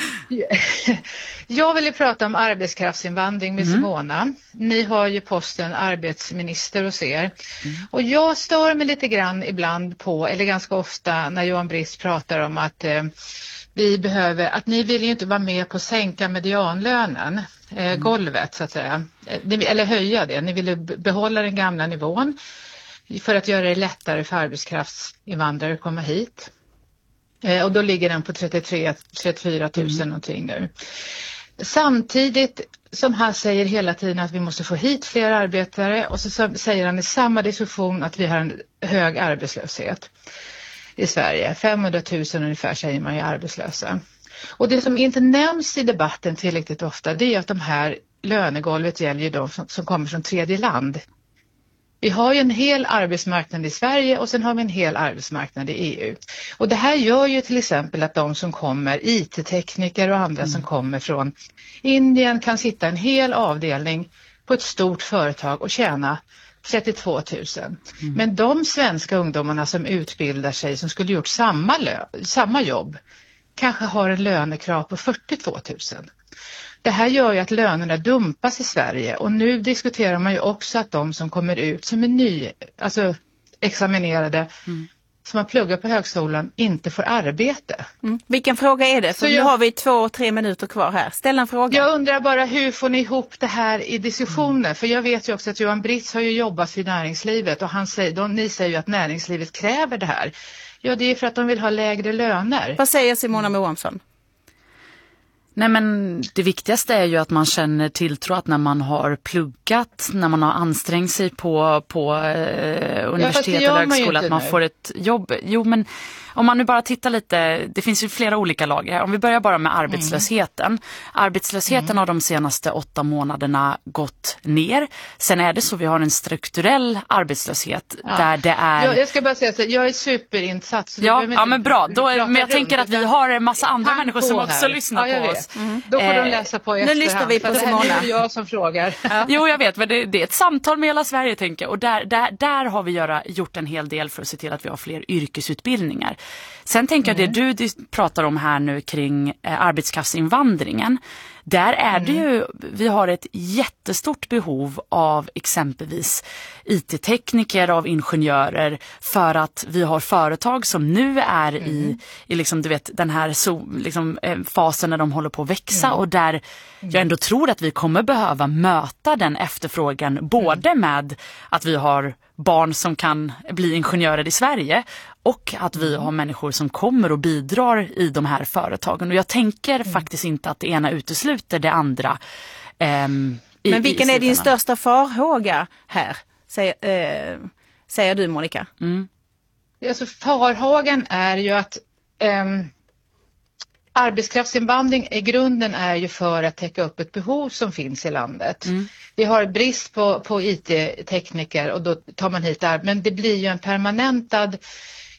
Jag vill ju prata om arbetskraftsinvandring med Simona. Ni har ju posten arbetsminister hos er. Mm. Och jag stör mig lite grann ibland på, eller ganska ofta när Johan Brist pratar om att eh, vi behöver, att ni vill ju inte vara med på att sänka medianlönen, eh, mm. golvet så att säga. Eller höja det. Ni vill behålla den gamla nivån för att göra det lättare för arbetskraftsinvandrare att komma hit. Eh, och då ligger den på trettiotre till trettiofyra tusen mm. någonting nu. Samtidigt som han säger hela tiden att vi måste få hit fler arbetare, och så, så säger han i samma diskussion att vi har en hög arbetslöshet i Sverige. femhundratusen ungefär säger man är arbetslösa. Och det som inte nämns i debatten tillräckligt ofta, det är att de här lönegolvet gäller ju de som, som kommer från tredje land. Vi har ju en hel arbetsmarknad i Sverige och sen har vi en hel arbetsmarknad i E U. Och det här gör ju till exempel att de som kommer, I T-tekniker och andra mm. som kommer från Indien, kan sitta en hel avdelning på ett stort företag och tjäna trettiotvå tusen. Mm. Men de svenska ungdomarna som utbildar sig, som skulle gjort samma, lö- samma jobb, kanske har en lönekrav på fyrtiotvå tusen. Det här gör ju att lönerna dumpas i Sverige, och nu diskuterar man ju också att de som kommer ut som är ny, alltså examinerade, mm. som har pluggat på högskolan, inte får arbete. Mm. Vilken fråga är det? För Så nu jag, har vi två, tre minuter kvar här. Ställ en fråga. Jag undrar bara, hur får ni ihop det här i diskussioner? Mm. För jag vet ju också att Johan Brits har ju jobbat i näringslivet, och han säger, de, ni säger ju att näringslivet kräver det här. Ja, det är för att de vill ha lägre löner. Vad säger Simona Moamsson? Nej, men det viktigaste är ju att man känner tilltro, att när man har pluggat, när man har ansträngt sig på, på eh, universitet ja, eller högskola, att man nu. får ett jobb. Jo, men om man nu bara tittar lite, det finns ju flera olika lager. Om vi börjar bara med arbetslösheten. Mm. Arbetslösheten mm. har de senaste åtta månaderna gått ner. Sen är det så vi har en strukturell arbetslöshet ja. där det är... Jag, jag ska bara säga så, jag är superinsatt. Ja, ja men bra. Då, men jag tänker att vi har en massa andra människor som också här. lyssnar ja, på oss. Mm. Då får de läsa på i Nu lyssnar vi på Simona. Det är jag som frågar. Ja. Jo, jag vet, men det, det är ett samtal med hela Sverige, tänker jag. Och där, där, där har vi göra, gjort en hel del för att se till att vi har fler yrkesutbildningar. Sen tänker mm. jag det du pratar om här nu kring eh, arbetskraftsinvandringen. Där är mm. det ju, vi har ett jättestort behov av exempelvis I T-tekniker, av ingenjörer, för att vi har företag som nu är mm. i, i liksom, du vet, den här so, liksom, eh, fasen när de håller på att växa mm. och där mm. jag ändå tror att vi kommer behöva möta den efterfrågan både mm. med att vi har barn som kan bli ingenjörer i Sverige och att vi har människor som kommer och bidrar i de här företagen. Och jag tänker mm. faktiskt inte att det ena utesluter det andra. Ehm, i, Men vilken i är din största farhåga här, säger, eh, säger du Monica? Mm. Alltså, farhågan är ju att ehm, arbetskraftsinvandring i grunden är ju för att täcka upp ett behov som finns i landet. Mm. Vi har brist på, på I T-tekniker och då tar man hit där, men det blir ju en permanentad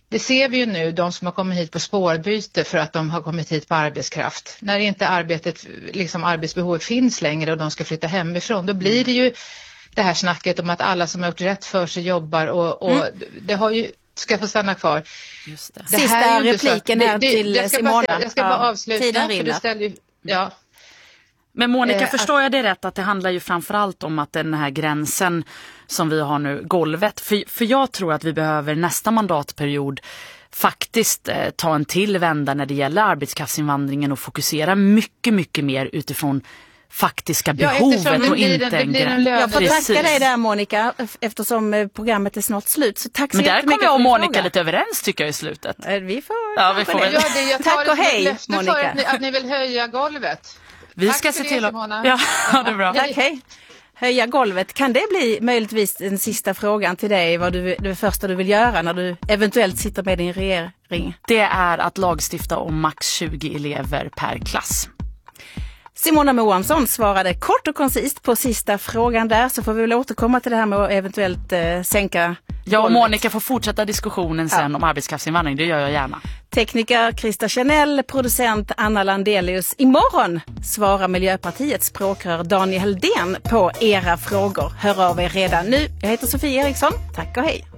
Det ser vi ju nu, de som har kommit hit på spårbyte för att de har kommit hit på arbetskraft. När inte arbetet, liksom arbetsbehovet finns längre och de ska flytta hemifrån, då blir det ju det här snacket om att alla som har gjort rätt för sig jobbar och, och mm. det har ju ska få stanna kvar. Just det. Det Sista här repliken här det, till jag ska Simona. Bara, jag ska bara avsluta. Tiden för du ställer ju, ja. Men Monica, Eh, förstår att, jag det rätt att det handlar ju framförallt om att den här gränsen som vi har nu, golvet. För, för jag tror att vi behöver nästa mandatperiod faktiskt eh, ta en till vända när det gäller arbetskraftsinvandringen och fokusera mycket, mycket mer utifrån faktiska behovet ja, och inte en, en gräns. Jag får tacka dig där Monica eftersom programmet är snart slut. Så tack så Men där kommer jag och Monica fråga. lite överens tycker jag i slutet. Vi får, ja, vi får väl. Ja, det, jag tack och hej Monica. För att, ni, att ni vill höja golvet. Vi tack ska se det, till att... Simona. Ja, det är bra. Tack, hej. Höja golvet. Kan det bli möjligtvis den sista frågan till dig? Vad du, det första du vill göra när du eventuellt sitter med din regering? Det är att lagstifta om max tjugo elever per klass. Simona Moamsson svarade kort och koncist på sista frågan där, så får vi väl återkomma till det här med att eventuellt eh, sänka Ja, och golvet. Monica får fortsätta diskussionen sen ja. om arbetskraftsinvandring, det gör jag gärna. Tekniker Krista Chanel, producent Anna Landelius. Imorgon svarar Miljöpartiets språkrör Daniel Heldén på era frågor. Hör av er redan nu. Jag heter Sofie Eriksson. Tack och hej.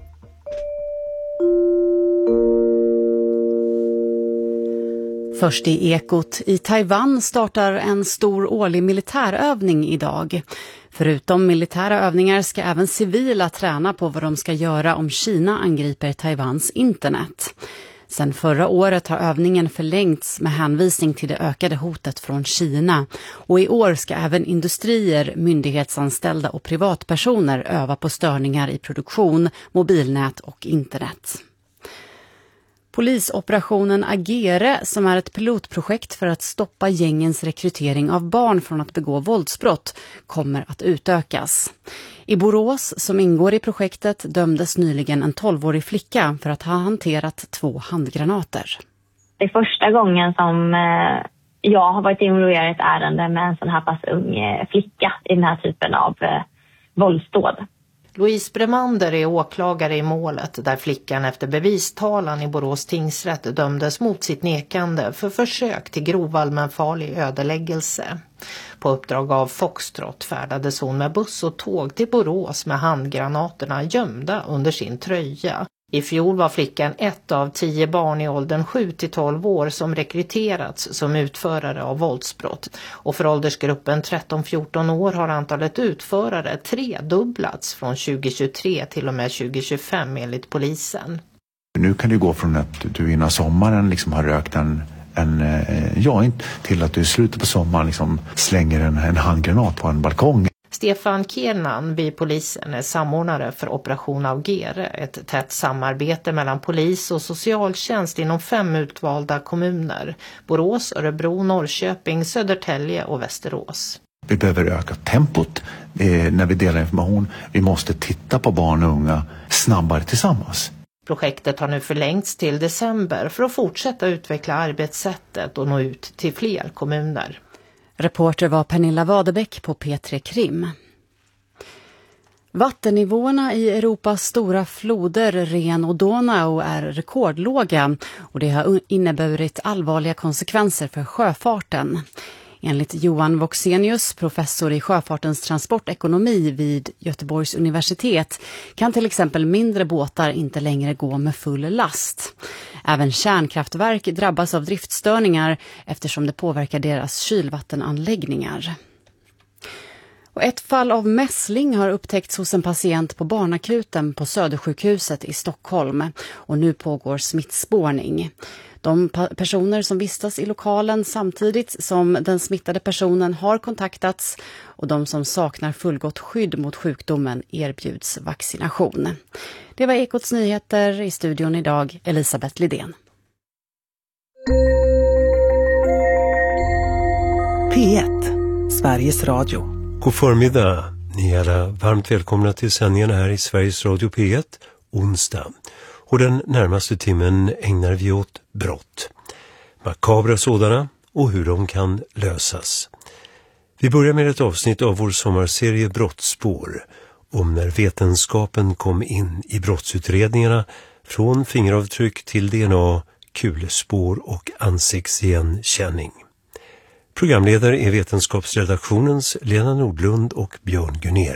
Först i Ekot. I Taiwan startar en stor årlig militärövning idag. Förutom militära övningar ska även civila träna på vad de ska göra om Kina angriper Taiwans internet. Sen förra året har övningen förlängts med hänvisning till det ökade hotet från Kina. Och i år ska även industrier, myndighetsanställda och privatpersoner öva på störningar i produktion, mobilnät och internet. Polisoperationen Agere, som är ett pilotprojekt för att stoppa gängens rekrytering av barn från att begå våldsbrott, kommer att utökas. I Borås, som ingår i projektet, dömdes nyligen en tolvårig flicka för att ha hanterat två handgranater. Det är första gången som jag har varit involverad i ett ärende med en sån här pass ung flicka i den här typen av våldsdåd. Louise Bremander är åklagare i målet där flickan efter bevistalan i Borås tingsrätt dömdes mot sitt nekande för försök till grov allmänfarlig ödeläggelse. På uppdrag av Foxtrot färdades hon med buss och tåg till Borås med handgranaterna gömda under sin tröja. I fjol var flickan ett av tio barn i åldern sju till tolv år som rekryterats som utförare av våldsbrott. Och för åldersgruppen tretton till fjorton år har antalet utförare tredubblats från tjugohundratjugotre till och med tjugohundratjugofem enligt polisen. Nu kan det gå från att du innan sommaren liksom har rökt en, en joint till att du i slutet på sommaren liksom slänger en, en handgranat på en balkong. Stefan Kiernan vid polisen är samordnare för Operation Agere, ett tätt samarbete mellan polis och socialtjänst inom fem utvalda kommuner: Borås, Örebro, Norrköping, Södertälje och Västerås. Vi behöver öka tempot eh, när vi delar information. Vi måste titta på barn och unga snabbare tillsammans. Projektet har nu förlängts till december för att fortsätta utveckla arbetssättet och nå ut till fler kommuner. Reporter var Pernilla Wadebäck på P tre Krim. Vattennivåerna i Europas stora floder Ren och Donau är rekordlåga och det har inneburit allvarliga konsekvenser för sjöfarten. Enligt Johan Voxenius, professor i sjöfartens transportekonomi vid Göteborgs universitet, kan till exempel mindre båtar inte längre gå med full last. Även kärnkraftverk drabbas av driftstörningar eftersom det påverkar deras kylvattenanläggningar. Och ett fall av mässling har upptäckts hos en patient på barnakuten på Södersjukhuset i Stockholm och nu pågår smittspårning. De personer som vistas i lokalen samtidigt som den smittade personen har kontaktats och de som saknar fullgott skydd mot sjukdomen erbjuds vaccination. Det var Ekots nyheter, i studion idag Elisabeth Lidén. P ett, Sveriges Radio. God förmiddag, ni är alla varmt välkomna till sändningarna här i Sveriges Radio P ett, onsdag. Och den närmaste timmen ägnar vi åt brott. Makabra sådana och hur de kan lösas. Vi börjar med ett avsnitt av vår sommarserie Brottsspår om när vetenskapen kom in i brottsutredningarna Från fingeravtryck till D N A, kulspår och ansiktsigenkänning. Programledare är vetenskapsredaktionens Lena Nordlund och Björn Gunner.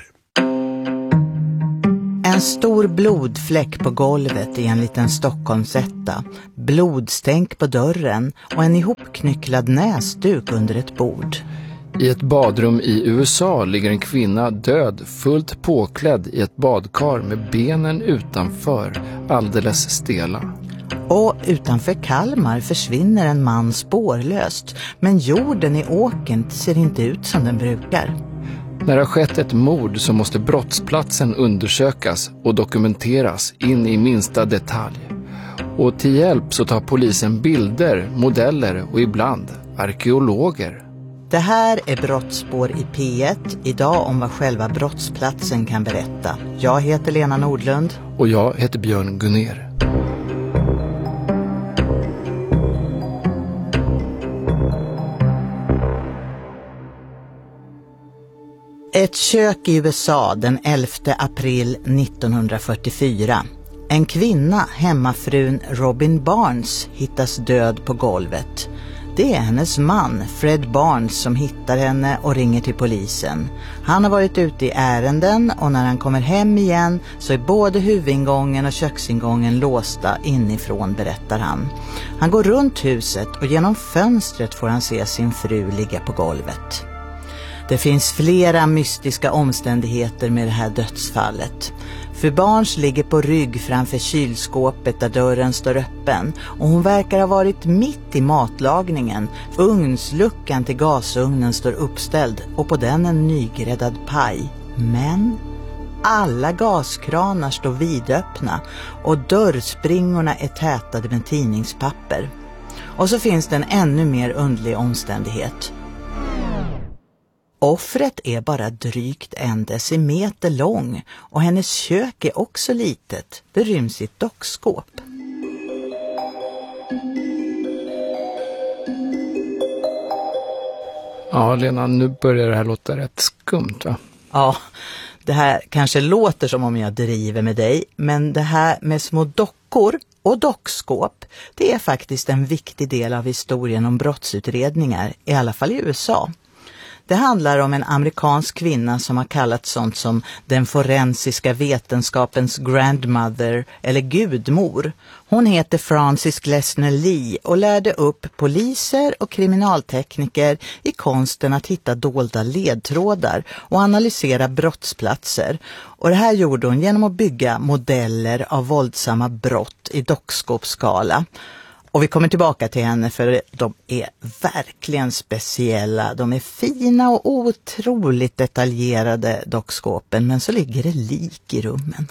En stor blodfläck på golvet i en liten Stockholmsetta, blodstänk på dörren och en ihopknycklad näsduk under ett bord. I ett badrum i U S A ligger en kvinna död, fullt påklädd i ett badkar med benen utanför, alldeles stela. Och utanför Kalmar försvinner en man spårlöst, men jorden i åkern ser inte ut som den brukar. När det har skett ett mord så måste brottsplatsen undersökas och dokumenteras in i minsta detalj. Och till hjälp så tar polisen bilder, modeller och ibland arkeologer. Det här är Brottsspår i P ett, idag om vad själva brottsplatsen kan berätta. Jag heter Lena Nordlund. Och jag heter Björn Gunner. Ett kök i U S A den elfte april nittonhundrafyrtiofyra. En kvinna, hemmafrun Robin Barnes, hittas död på golvet. Det är hennes man, Fred Barnes, som hittar henne och ringer till polisen. Han har varit ute i ärenden och när han kommer hem igen så är både huvudingången och köksingången låsta inifrån, berättar han. Han går runt huset och genom fönstret får han se sin fru ligga på golvet. Det finns flera mystiska omständigheter med det här dödsfallet. Fru Barnes ligger på rygg framför kylskåpet där dörren står öppen och hon verkar ha varit mitt i matlagningen. Ugnsluckan till gasugnen står uppställd och på den en nygräddad paj. Men alla gaskranar står vidöppna och dörrspringorna är tätade med tidningspapper. Och så finns det en ännu mer underlig omständighet. Offret är bara drygt en decimeter lång och hennes kök är också litet. Det ryms i ett dockskåp. Ja, Lena, nu börjar det här låta rätt skumt, va? Ja, det här kanske låter som om jag driver med dig, men det här med små dockor och dockskåp, det är faktiskt en viktig del av historien om brottsutredningar, i alla fall i U S A. Det handlar om en amerikansk kvinna som har kallat sånt som den forensiska vetenskapens grandmother eller gudmor. Hon heter Frances Glessner Lee och lärde upp poliser och kriminaltekniker i konsten att hitta dolda ledtrådar och analysera brottsplatser. Och det här gjorde hon genom att bygga modeller av våldsamma brott i dockskåpsskala. Och vi kommer tillbaka till henne för de är verkligen speciella. De är fina och otroligt detaljerade dockskåpen, men så ligger det lik i rummen.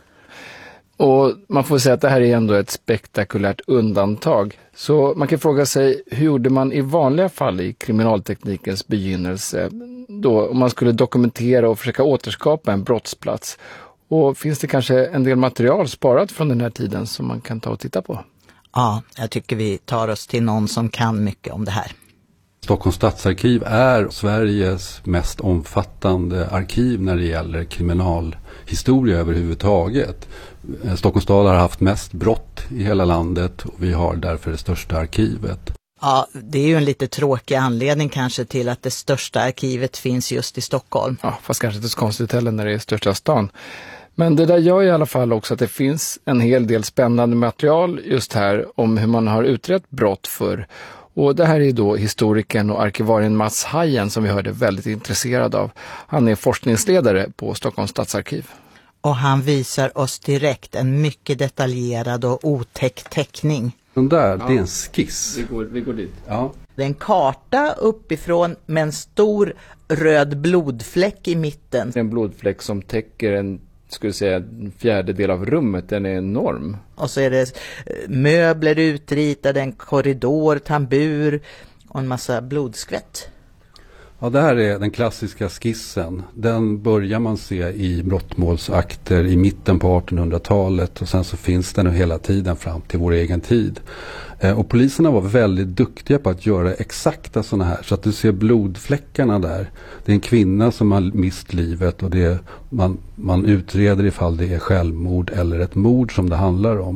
Och man får säga att det här är ändå ett spektakulärt undantag. Så man kan fråga sig, hur gjorde man i vanliga fall i kriminalteknikens begynnelse då om man skulle dokumentera och försöka återskapa en brottsplats? Och finns det kanske en del material sparat från den här tiden som man kan ta och titta på? Ja, jag tycker vi tar oss till någon som kan mycket om det här. Stockholms stadsarkiv är Sveriges mest omfattande arkiv när det gäller kriminalhistoria överhuvudtaget. Stockholms stad har haft mest brott i hela landet och vi har därför det största arkivet. Ja, det är ju en lite tråkig anledning kanske till att det största arkivet finns just i Stockholm. Ja, fast kanske inte så konstigt heller när det är största stan. Men det där gör i alla fall också att det finns en hel del spännande material just här om hur man har utrett brott för. Och det här är då historikern och arkivarien Mats Hajen som vi hörde väldigt intresserad av. Han är forskningsledare på Stockholms stadsarkiv. Och han visar oss direkt en mycket detaljerad och otäck teckning. Den där, ja. Det är en skiss. Vi går, vi går dit. Ja. Det är en karta uppifrån med en stor röd blodfläck i mitten. En blodfläck som täcker en, skulle säga, en fjärdedel av rummet. Den är enorm. Och så är det möbler utritade, en korridor, tambur och en massa blodskvätt. Ja, det här är den klassiska skissen. Den börjar man se i brottmålsakter i mitten på artonhundratalet och sen så finns den hela tiden fram till vår egen tid. Eh, och poliserna var väldigt duktiga på att göra exakta sådana här. Så att du ser blodfläckarna där. Det är en kvinna som har mist livet och det är, man, man utreder ifall det är självmord eller ett mord som det handlar om.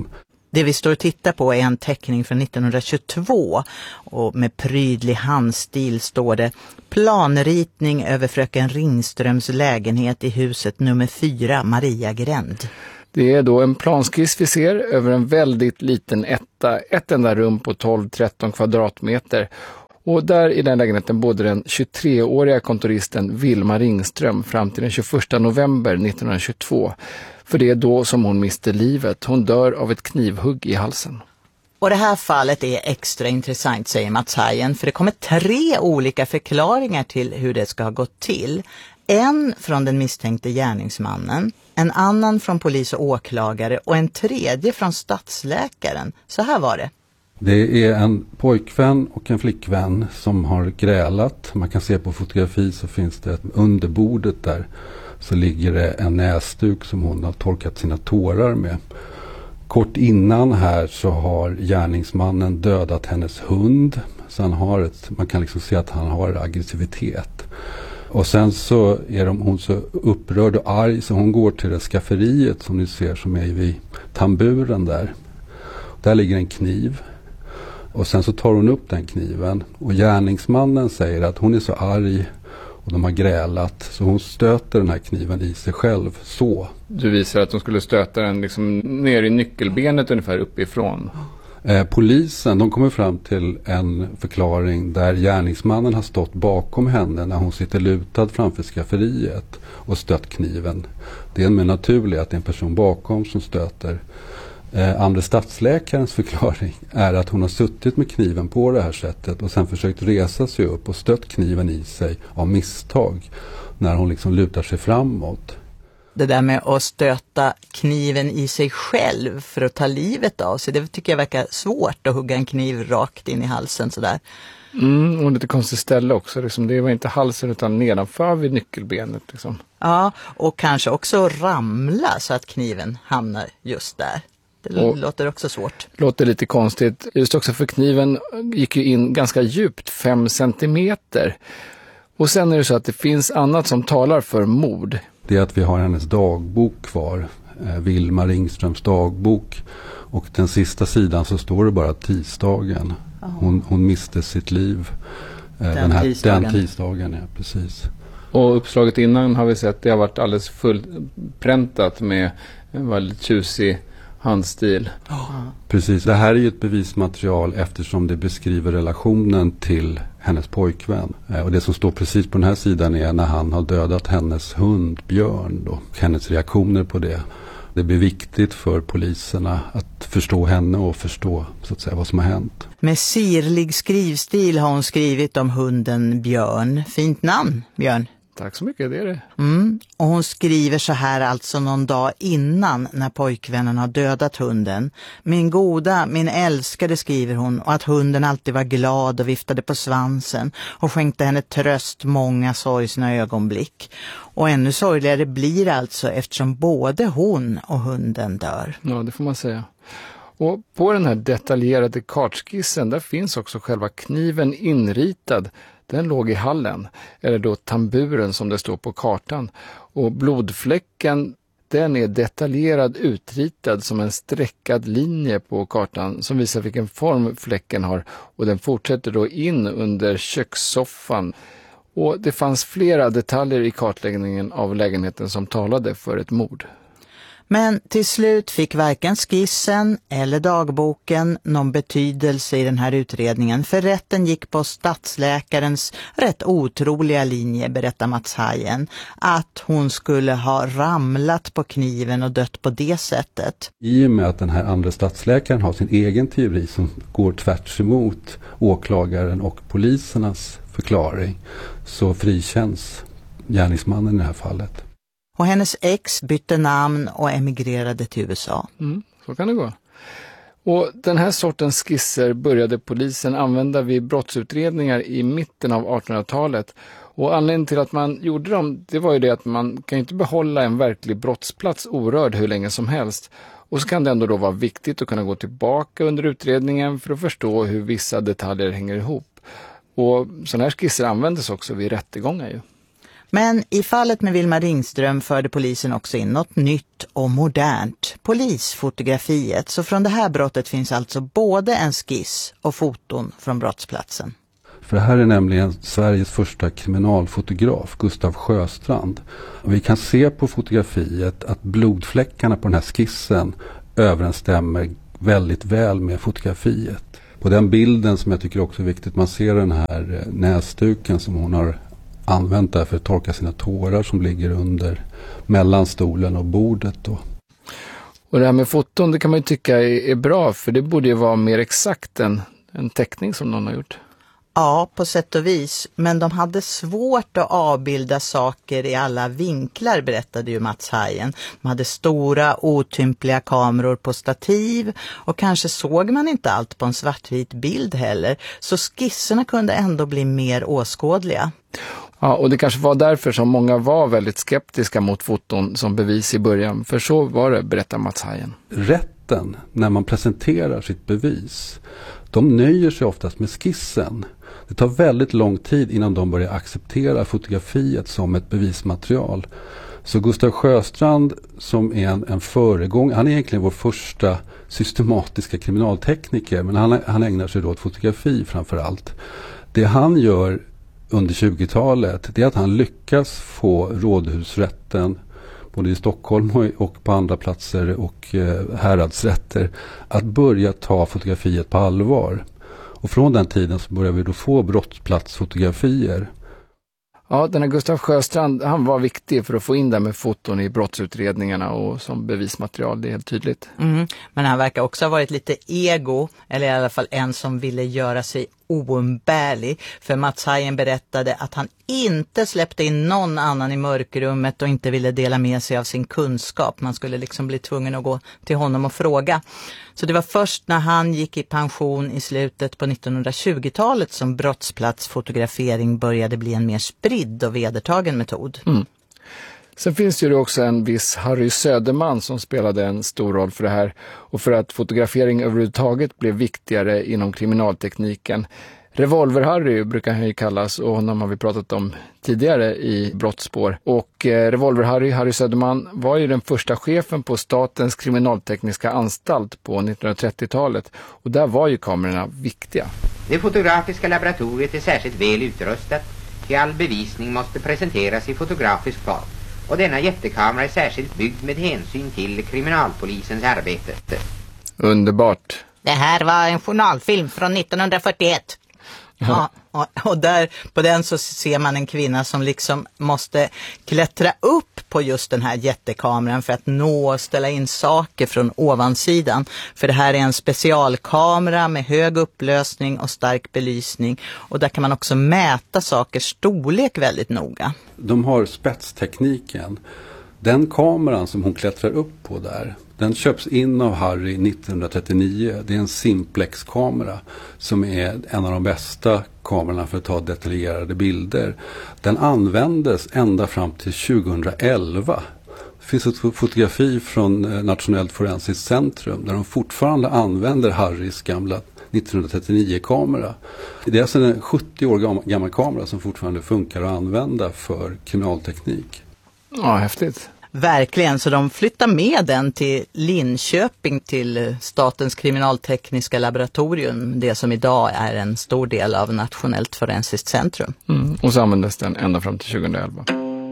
Det vi står och tittar på är en teckning från nittonhundratjugotvå och med prydlig handstil står det planritning över fröken Ringströms lägenhet i huset nummer fyra, Mariagränd. Det är då en planskiss vi ser över en väldigt liten etta, ett enda rum på tolv tretton kvadratmeter. Och där i den lägenheten bodde den tjugotreåriga kontoristen Vilma Ringström fram till den tjugoförsta november nittonhundratjugotvå. För det är då som hon miste livet. Hon dör av ett knivhugg i halsen. Och det här fallet är extra intressant, säger Mats Hajen, för det kommer tre olika förklaringar till hur det ska ha gått till. En från den misstänkte gärningsmannen, en annan från polis och åklagare och en tredje från stadsläkaren. Så här var det. Det är en pojkvän och en flickvän som har grälat. Man kan se på fotografi så finns det under bordet där så ligger det en näsduk som hon har torkat sina tårar med. Kort innan här så har gärningsmannen dödat hennes hund. Så han har ett, man kan liksom se att han har aggressivitet. Och sen så är de, hon så upprörd och arg så hon går till det skafferiet som ni ser som är vid tamburen där. Där ligger en kniv. Och sen så tar hon upp den kniven och gärningsmannen säger att hon är så arg och de har grälat så hon stöter den här kniven i sig själv så. Du visar att de skulle stöta den liksom ner i nyckelbenet ungefär uppifrån. Eh, polisen, de kommer fram till en förklaring där gärningsmannen har stått bakom henne när hon sitter lutad framför skafferiet och stött kniven. Det är mer naturligt att det är en person bakom som stöter. Eh, andra stadsläkarens förklaring är att hon har suttit med kniven på det här sättet och sen försökt resa sig upp och stött kniven i sig av misstag när hon liksom lutar sig framåt. Det där med att stöta kniven i sig själv för att ta livet av sig, det tycker jag verkar svårt att hugga en kniv rakt in i halsen sådär. Mm, och lite konstigt ställe också. Liksom. Det var inte halsen utan nedanför vid nyckelbenet. Liksom. Ja, och kanske också ramla så att kniven hamnar just där. Det och låter också svårt. Låter lite konstigt. Just också för kniven gick ju in ganska djupt, fem centimeter. Och sen är det så att det finns annat som talar för mord. Det är att vi har hennes dagbok kvar, eh, Vilma Ringströms dagbok. Och den sista sidan så står det bara tisdagen. Hon, hon miste sitt liv eh, den, den, här, tisdagen. den tisdagen. Ja, precis. Och uppslaget innan har vi sett det har varit alldeles fullpräntat med en väldigt tjusig handstil. Oh. Precis, det här är ju ett bevismaterial eftersom det beskriver relationen till hennes pojkvän. Eh, och det som står precis på den här sidan är när han har dödat hennes hund Björn då, och hennes reaktioner på det. Det blir viktigt för poliserna att förstå henne och förstå så att säga vad som har hänt. Med sirlig skrivstil har hon skrivit om hunden Björn. Fint namn, Björn. Tack så mycket, det är det. Mm. Och hon skriver så här alltså någon dag innan när pojkvännen har dödat hunden. Min goda, min älskade, skriver hon, och att hunden alltid var glad och viftade på svansen och skänkte henne tröst många sorgsna ögonblick. Och ännu sorgligare blir det alltså eftersom både hon och hunden dör. Ja, det får man säga. Och på den här detaljerade kartskissen där finns också själva kniven inritad. Den låg i hallen, eller då tamburen som det står på kartan. Och blodfläcken, den är detaljerad utritad som en streckad linje på kartan som visar vilken form fläcken har. Och den fortsätter då in under kökssoffan. Och det fanns flera detaljer i kartläggningen av lägenheten som talade för ett mord. Men till slut fick varken skissen eller dagboken någon betydelse i den här utredningen, för rätten gick på stadsläkarens rätt otroliga linje, berättar Mats Hajen, att hon skulle ha ramlat på kniven och dött på det sättet. I och med att den här andra stadsläkaren har sin egen teori som går tvärs emot åklagaren och polisernas förklaring så frikänns gärningsmannen i det här fallet. Och hennes ex bytte namn och emigrerade till U S A. Mm, så kan det gå. Och den här sortens skisser började polisen använda vid brottsutredningar i mitten av artonhundratalet. Och anledningen till att man gjorde dem, det var ju det att man kan inte behålla en verklig brottsplats orörd hur länge som helst. Och så kan det ändå då vara viktigt att kunna gå tillbaka under utredningen för att förstå hur vissa detaljer hänger ihop. Och sådana här skisser användes också vid rättegångar ju. Men i fallet med Vilma Ringström förde polisen också in något nytt och modernt, polisfotografiet. Så från det här brottet finns alltså både en skiss och foton från brottsplatsen. För det här är nämligen Sveriges första kriminalfotograf, Gustav Sjöstrand. Och vi kan se på fotografiet att blodfläckarna på den här skissen överensstämmer väldigt väl med fotografiet. På den bilden, som jag tycker också är viktigt, man ser den här näsduken som hon har använt där för att torka sina tårar, som ligger under mellan stolen och bordet då. Och det här med foton, det kan man ju tycka är, är bra, för det borde ju vara mer exakt än en teckning som någon har gjort. Ja, på sätt och vis. Men de hade svårt att avbilda saker i alla vinklar, berättade ju Mats Hajen. De hade stora, otympliga kameror på stativ och kanske såg man inte allt på en svartvit bild heller. Så skisserna kunde ändå bli mer åskådliga. Ja, och det kanske var därför som många var väldigt skeptiska mot foton som bevis i början. För så var det, berättar Mats Hajen. Rätten, när man presenterar sitt bevis, de nöjer sig oftast med skissen. Det tar väldigt lång tid innan de börjar acceptera fotografiet som ett bevismaterial. Så Gustav Sjöstrand, som är en, en föregång, han är egentligen vår första systematiska kriminaltekniker, men han, han ägnar sig då åt fotografi framför allt. Det han gör under tjugotalet, det är att han lyckas få rådhusrätten både i Stockholm och på andra platser och eh, häradsrätter att börja ta fotografiet på allvar. Och från den tiden så börjar vi då få brottsplatsfotografier. Ja, den här Gustav Sjöstrand, han var viktig för att få in det med foton i brottsutredningarna och som bevismaterial, det är helt tydligt. Mm, men han verkar också ha varit lite ego, eller i alla fall en som ville göra sig oumbärlig. För Mats Hajen berättade att han inte släppte in någon annan i mörkrummet och inte ville dela med sig av sin kunskap. Man skulle liksom bli tvungen att gå till honom och fråga. Så det var först när han gick i pension i slutet på nittonhundratjugotalet som brottsplatsfotografering började bli en mer spridd och vedertagen metod. Mm. Sen finns ju också en viss Harry Söderman som spelade en stor roll för det här och för att fotografering överhuvudtaget blev viktigare inom kriminaltekniken. Revolver-Harry brukar han ju kallas och honom har vi pratat om tidigare i Brottsspår. Och eh, Revolver-Harry, Harry Söderman, var ju den första chefen på Statens kriminaltekniska anstalt på nittonhundratrettiotalet och där var ju kamerorna viktiga. Det fotografiska laboratoriet är särskilt väl utrustat, till all bevisning måste presenteras i fotografisk form. Och denna jättekamera är särskilt byggd med hänsyn till kriminalpolisens arbete. Underbart. Det här var en journalfilm från nittonhundrafyrtioett. Ja, och, och där på den så ser man en kvinna som liksom måste klättra upp på just den här jättekameran för att nå och ställa in saker från ovansidan. För det här är en specialkamera med hög upplösning och stark belysning och där kan man också mäta sakers storlek väldigt noga. De har spetstekniken. Den kameran som hon klättrar upp på där, den köps in av Harry nittonhundratrettionio. Det är en Simplex-kamera som är en av de bästa kamerorna för att ta detaljerade bilder. Den användes ända fram till tjugohundraelva. Det finns ett fotografi från Nationellt forensiskt centrum där de fortfarande använder Harrys gamla nittonhundratrettionio-kamera. Det är alltså en sjuttio år gammal kamera som fortfarande funkar att använda för kriminalteknik. Ja, häftigt. Verkligen, så de flyttar med den till Linköping till Statens kriminaltekniska laboratorium, det som idag är en stor del av Nationellt forensiskt centrum. Mm, och så användes den ända fram till tjugohundraelva.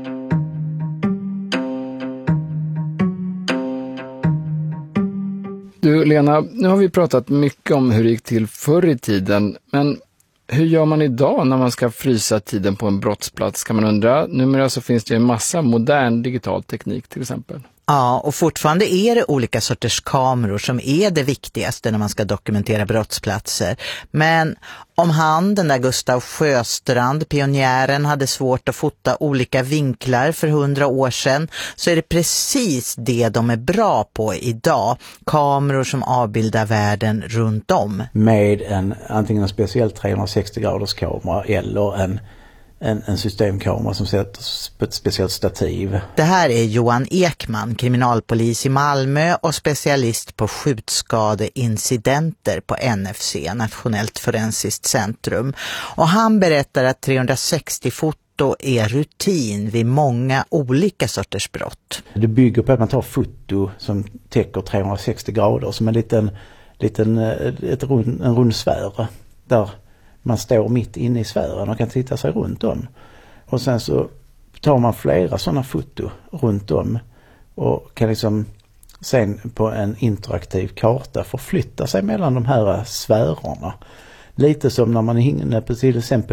Du Lena, nu har vi pratat mycket om hur det gick till förr i tiden, men hur gör man idag när man ska frysa tiden på en brottsplats, kan man undra. Numera så finns det en massa modern digital teknik till exempel. Ja, och fortfarande är det olika sorters kameror som är det viktigaste när man ska dokumentera brottsplatser. Men om han, den där Gustav Sjöstrand, pionjären, hade svårt att fota olika vinklar för hundra år sedan, så är det precis det de är bra på idag. Kameror som avbildar världen runt om. Med en, antingen en speciell trehundrasextio graders kamera eller en En, en systemkamera som sätts på ett speciellt stativ. Det här är Johan Ekman, kriminalpolis i Malmö och specialist på skjutskadeincidenter på N F C, Nationellt forensiskt centrum. Och han berättar att trehundrasextio foton foto är rutin vid många olika sorters brott. Det bygger på att man tar foto som täcker trehundrasextio grader som en liten, liten ett rund, en rund sfär där man står mitt inne i sfären och kan titta sig runt om. Och sen så tar man flera sådana foto runt om och kan liksom sen på en interaktiv karta förflytta sig mellan de här sfärerna. Lite som när man är inne på till exempel